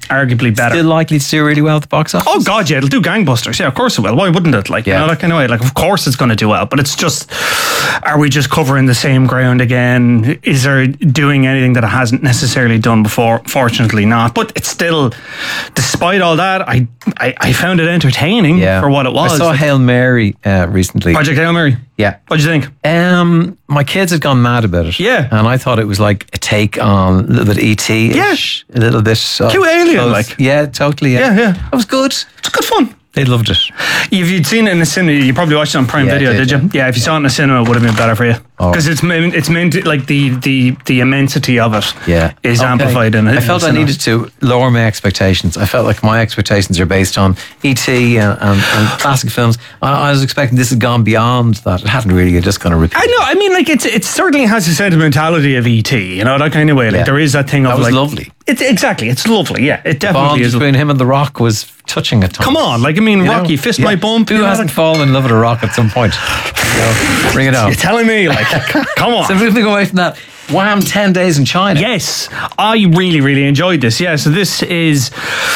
arguably better. Still likely to do really well at the box office? Oh God, yeah, it'll do gangbusters. Yeah, of course it will. Why wouldn't it? Like, Yeah. you know, that kind of way. Like, of course it's going to do well. But it's just, are we just covering the same ground again? Is there doing anything that it hasn't necessarily done before? Fortunately not. But it's still, despite all that, I I, I found it entertaining for what it was. I saw Like, Hail Mary uh, recently. Project Hail Mary. Yeah. What'd you think? Um, my kids had gone mad about it. Yeah. And I thought it was like a take on a little bit E T. Yeah. A little bit. Uh, Too alien, close. like. Yeah, totally. Yeah. Yeah, yeah. It was good. It's good fun. They loved it. If you'd seen it in the cinema, you probably watched it on Prime Yeah, Video, I did, did, you? Yeah, if you saw it in the cinema, it would have been better for you. Oh. Because it's meant, it's meant to, like the, the, the immensity of it Yeah. is Okay. amplified in it. I felt I needed to lower my expectations. I felt like my expectations are based on E T and, and, and classic films. I, I was expecting this had gone beyond that. It hadn't really. It just kind of repeated. I know. I mean, like it's it certainly has the sentimentality of E T. You know, that kind of way. Like Yeah. there is that thing of That was like lovely. It's exactly. It's lovely. Yeah, it The bond definitely is. between him and The Rock was touching at times. Come on, like I mean, You know? Rocky, fist Yeah. my bump. Who you know, hasn't like- fallen in love with a rock at some point? You know, bring it on. You're telling me, like, come on. So moving away from that, Wham! ten days in China. Yes, I really, really enjoyed this. Yeah, so this is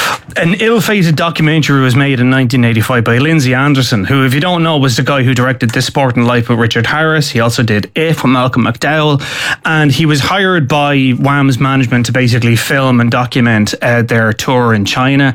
an ill-fated documentary was made in nineteen eighty-five by Lindsay Anderson, who, if you don't know, was the guy who directed This Sporting Life with Richard Harris. He also did If with Malcolm McDowell, and he was hired by Wham's management to basically film and document uh, their tour in China.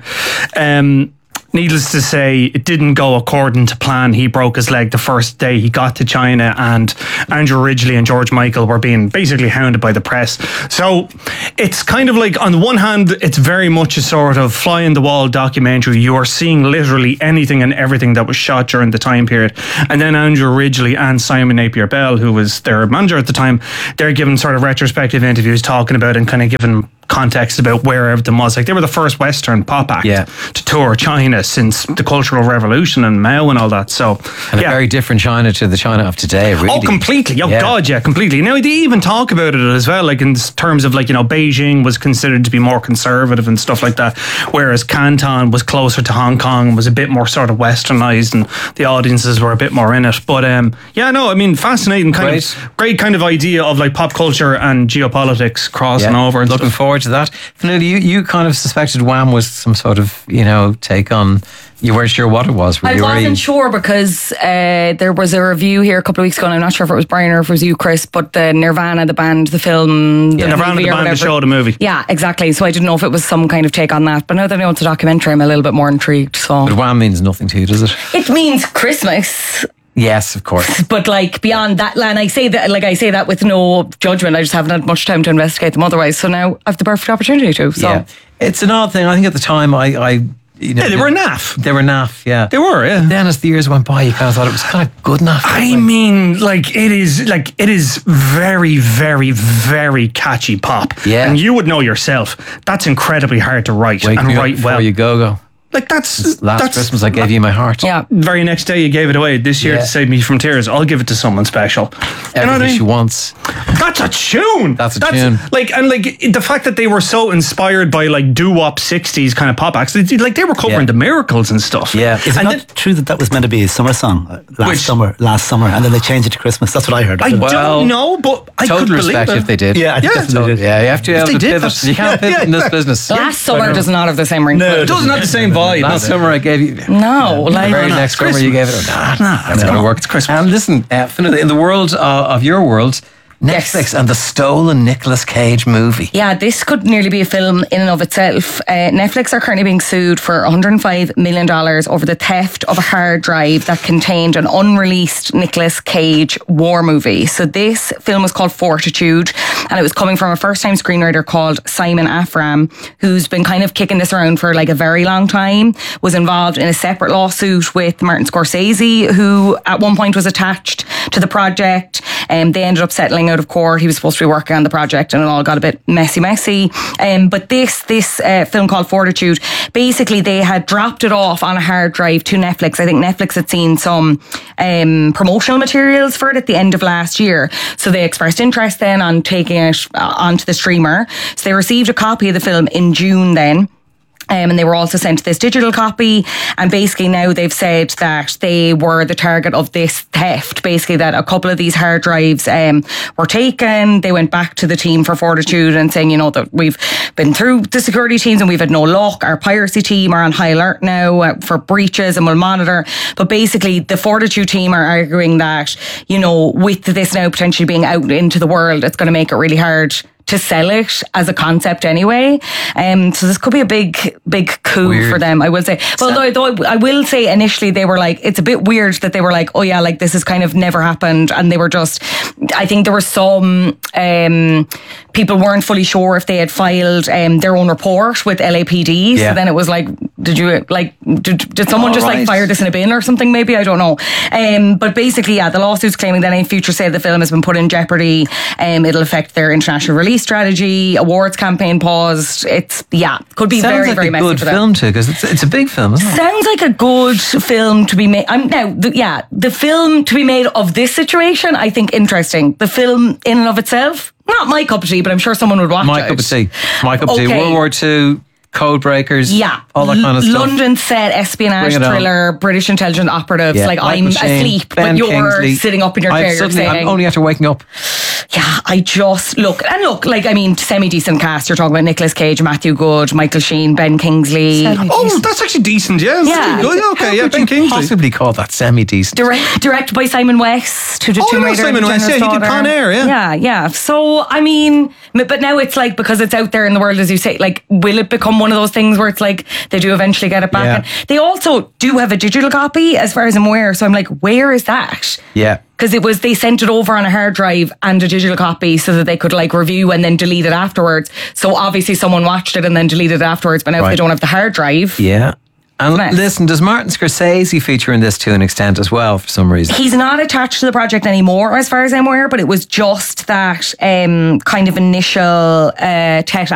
Um, Needless to say, it didn't go according to plan. He broke his leg the first day he got to China, and Andrew Ridgeley and George Michael were being basically hounded by the press. So it's kind of like, on the one hand, it's very much a sort of fly-in-the-wall documentary. You are seeing literally anything and everything that was shot during the time period. And then Andrew Ridgeley and Simon Napier Bell, who was their manager at the time, they're giving sort of retrospective interviews talking about and kind of giving context about where everything was. Like, they were the first Western pop act Yeah. to tour China since the Cultural Revolution and Mao and all that. So, And yeah. a very different China to the China of today, really. Oh, completely. Oh, Yeah. God, yeah, completely. Now, they even talk about it as well, like in terms of, like, you know, Beijing was considered to be more conservative and stuff like that, whereas Canton was closer to Hong Kong, was a bit more sort of westernized, and the audiences were a bit more in it. But, um, yeah, no, I mean, fascinating kind Great. of, great kind of idea of, like, pop culture and geopolitics crossing Yeah, over and looking stuff. forward to that. Fanula, you, you kind of suspected Wham was some sort of, you know, take on. You weren't sure what it was. Were I you, were you? wasn't sure because uh, there was a review here a couple of weeks ago, and I'm not sure if it was Brian or if it was you, Chris, but the Nirvana, the band, the film, the Nirvana, movie the or band, the whatever. show, the movie. Yeah, exactly. So I didn't know if it was some kind of take on that. But now that I know it's a documentary, I'm a little bit more intrigued. So But Wham means nothing to you, does it? it means Christmas. Yes, of course. But like beyond that, and I say that, like I say that with no judgment. I just haven't had much time to investigate them otherwise. So now I have the perfect opportunity to. So Yeah. It's an odd thing. I think at the time, I, I you know, Yeah, they were naff. They were naff, yeah. They were, yeah. Then as the years went by, you kind of thought it was kind of good enough. I mean, like it is, like it is very, very, very catchy pop. Yeah. And you would know yourself. That's incredibly hard to write Wake and me up write before well. you go go. Like that's Last that's, Christmas, I gave you my heart. yeah, Very next day, you gave it away. This year, Yeah. to save me from tears, I'll give it to someone special. You know what I Everything she mean? wants. That's a tune. That's a tune. Like, and like the fact that they were so inspired by like doo-wop sixties kind of pop acts. They, like they were covering Yeah. the Miracles and stuff. Yeah. Is it And not then- true that that was meant to be a summer song uh, last Which- summer, last summer, and then they changed it to Christmas? That's what I heard. I Well, don't know, but I Total could believe respect it. if they did. Yeah, I think Yeah. definitely did. Yeah, you have to be If able they to did, pivot. that's- You can't yeah, pivot in yeah. this business. last summer does not have the same ring. It doesn't have the same vibe. Last does it? summer I gave you. No, like The very no, next it's summer you gave it. Nah, nah, that's going to work. It's Christmas. And listen, uh, Fiona, in the world uh, of your world, Netflix and the stolen Nicolas Cage movie. Yeah, this could nearly be a film in and of itself. Uh, Netflix are currently being sued for one hundred five million dollars over the theft of a hard drive that contained an unreleased Nicolas Cage war movie. So this film was called Fortitude, and it was coming from a first-time screenwriter called Simon Afram, who's been kind of kicking this around for like a very long time, was involved in a separate lawsuit with Martin Scorsese, who at one point was attached to the project. Um, they ended up settling out of court. He was supposed to be working on the project, and it all got a bit messy, messy. Um, but this this uh, film called Fortitude, basically they had dropped it off on a hard drive to Netflix. I think Netflix had seen some um, promotional materials for it at the end of last year, so they expressed interest then on taking it uh, onto the streamer. So they received a copy of the film in June then. Um, and they were also sent this digital copy, and basically now they've said that they were the target of this theft. Basically, that a couple of these hard drives um, were taken. They went back to the team for Fortitude and saying, you know, that we've been through the security teams and we've had no luck. Our piracy team are on high alert now uh, for breaches and will monitor. But basically, the Fortitude team are arguing that, you know, with this now potentially being out into the world, it's going to make it really hard to sell it as a concept anyway. Um, so this could be a big, big coup weird. for them, I will say. Well, though, though I will say initially they were like, it's a bit weird that they were like, oh yeah, like this has kind of never happened. And they were just, I think there were some um, people weren't fully sure if they had filed um, their own report with L A P D. Yeah. So then it was like, did you, like, did, did someone All just right. like fire this in a bin or something maybe? I don't know. Um, but basically, yeah, the lawsuit's claiming that any future sale of the film has been put in jeopardy. Um, it'll affect their international release strategy, awards campaign paused. It's, yeah, could be Sounds very, like very a messy good for them. film too, because it's, it's a big film, isn't it? Sounds like a good film to be made. I'm now, the, yeah, the film to be made of this situation, I think interesting. The film in and of itself, not my cup of tea, but I'm sure someone would watch My it. cup of tea. My cup of tea. Okay. World War Two. Code breakers, yeah, all that kind of stuff. London set espionage thriller, British intelligence operatives. Yeah. Like Michael I'm Shane, asleep, Ben but you're Kingsley. sitting up in your I've chair. You're suddenly- saying, I'm only after waking up. yeah, I just look and look. Like I mean, semi decent cast. You're talking about Nicolas Cage, Matthew Good, Michael Sheen, Ben Kingsley. Oh, that's actually decent. Yeah, that's Yeah. really good. Okay, How yeah, could Ben you Kingsley. possibly call that semi-decent? Direct, directed by Simon West, who did Oh, I Tomb know Raider. Simon and the West, General's yeah, he did Daughter. Con Air, yeah. yeah, yeah. So I mean, but now it's like because it's out there in the world, as you say, like will it become one of those things where it's like they do eventually get it back? Yeah. And they also do have a digital copy, as far as I'm aware. So I'm like, where is that? Yeah. Because it was, they sent it over on a hard drive and a digital copy so that they could like review and then delete it afterwards. So obviously someone watched it and then deleted it afterwards. But now if Right. they don't have the hard drive, Yeah. And Mess. listen, does Martin Scorsese feature in this to an extent as well for some reason? he's not attached to the project anymore, as far as I'm aware. But it was just that um, kind of initial uh, tech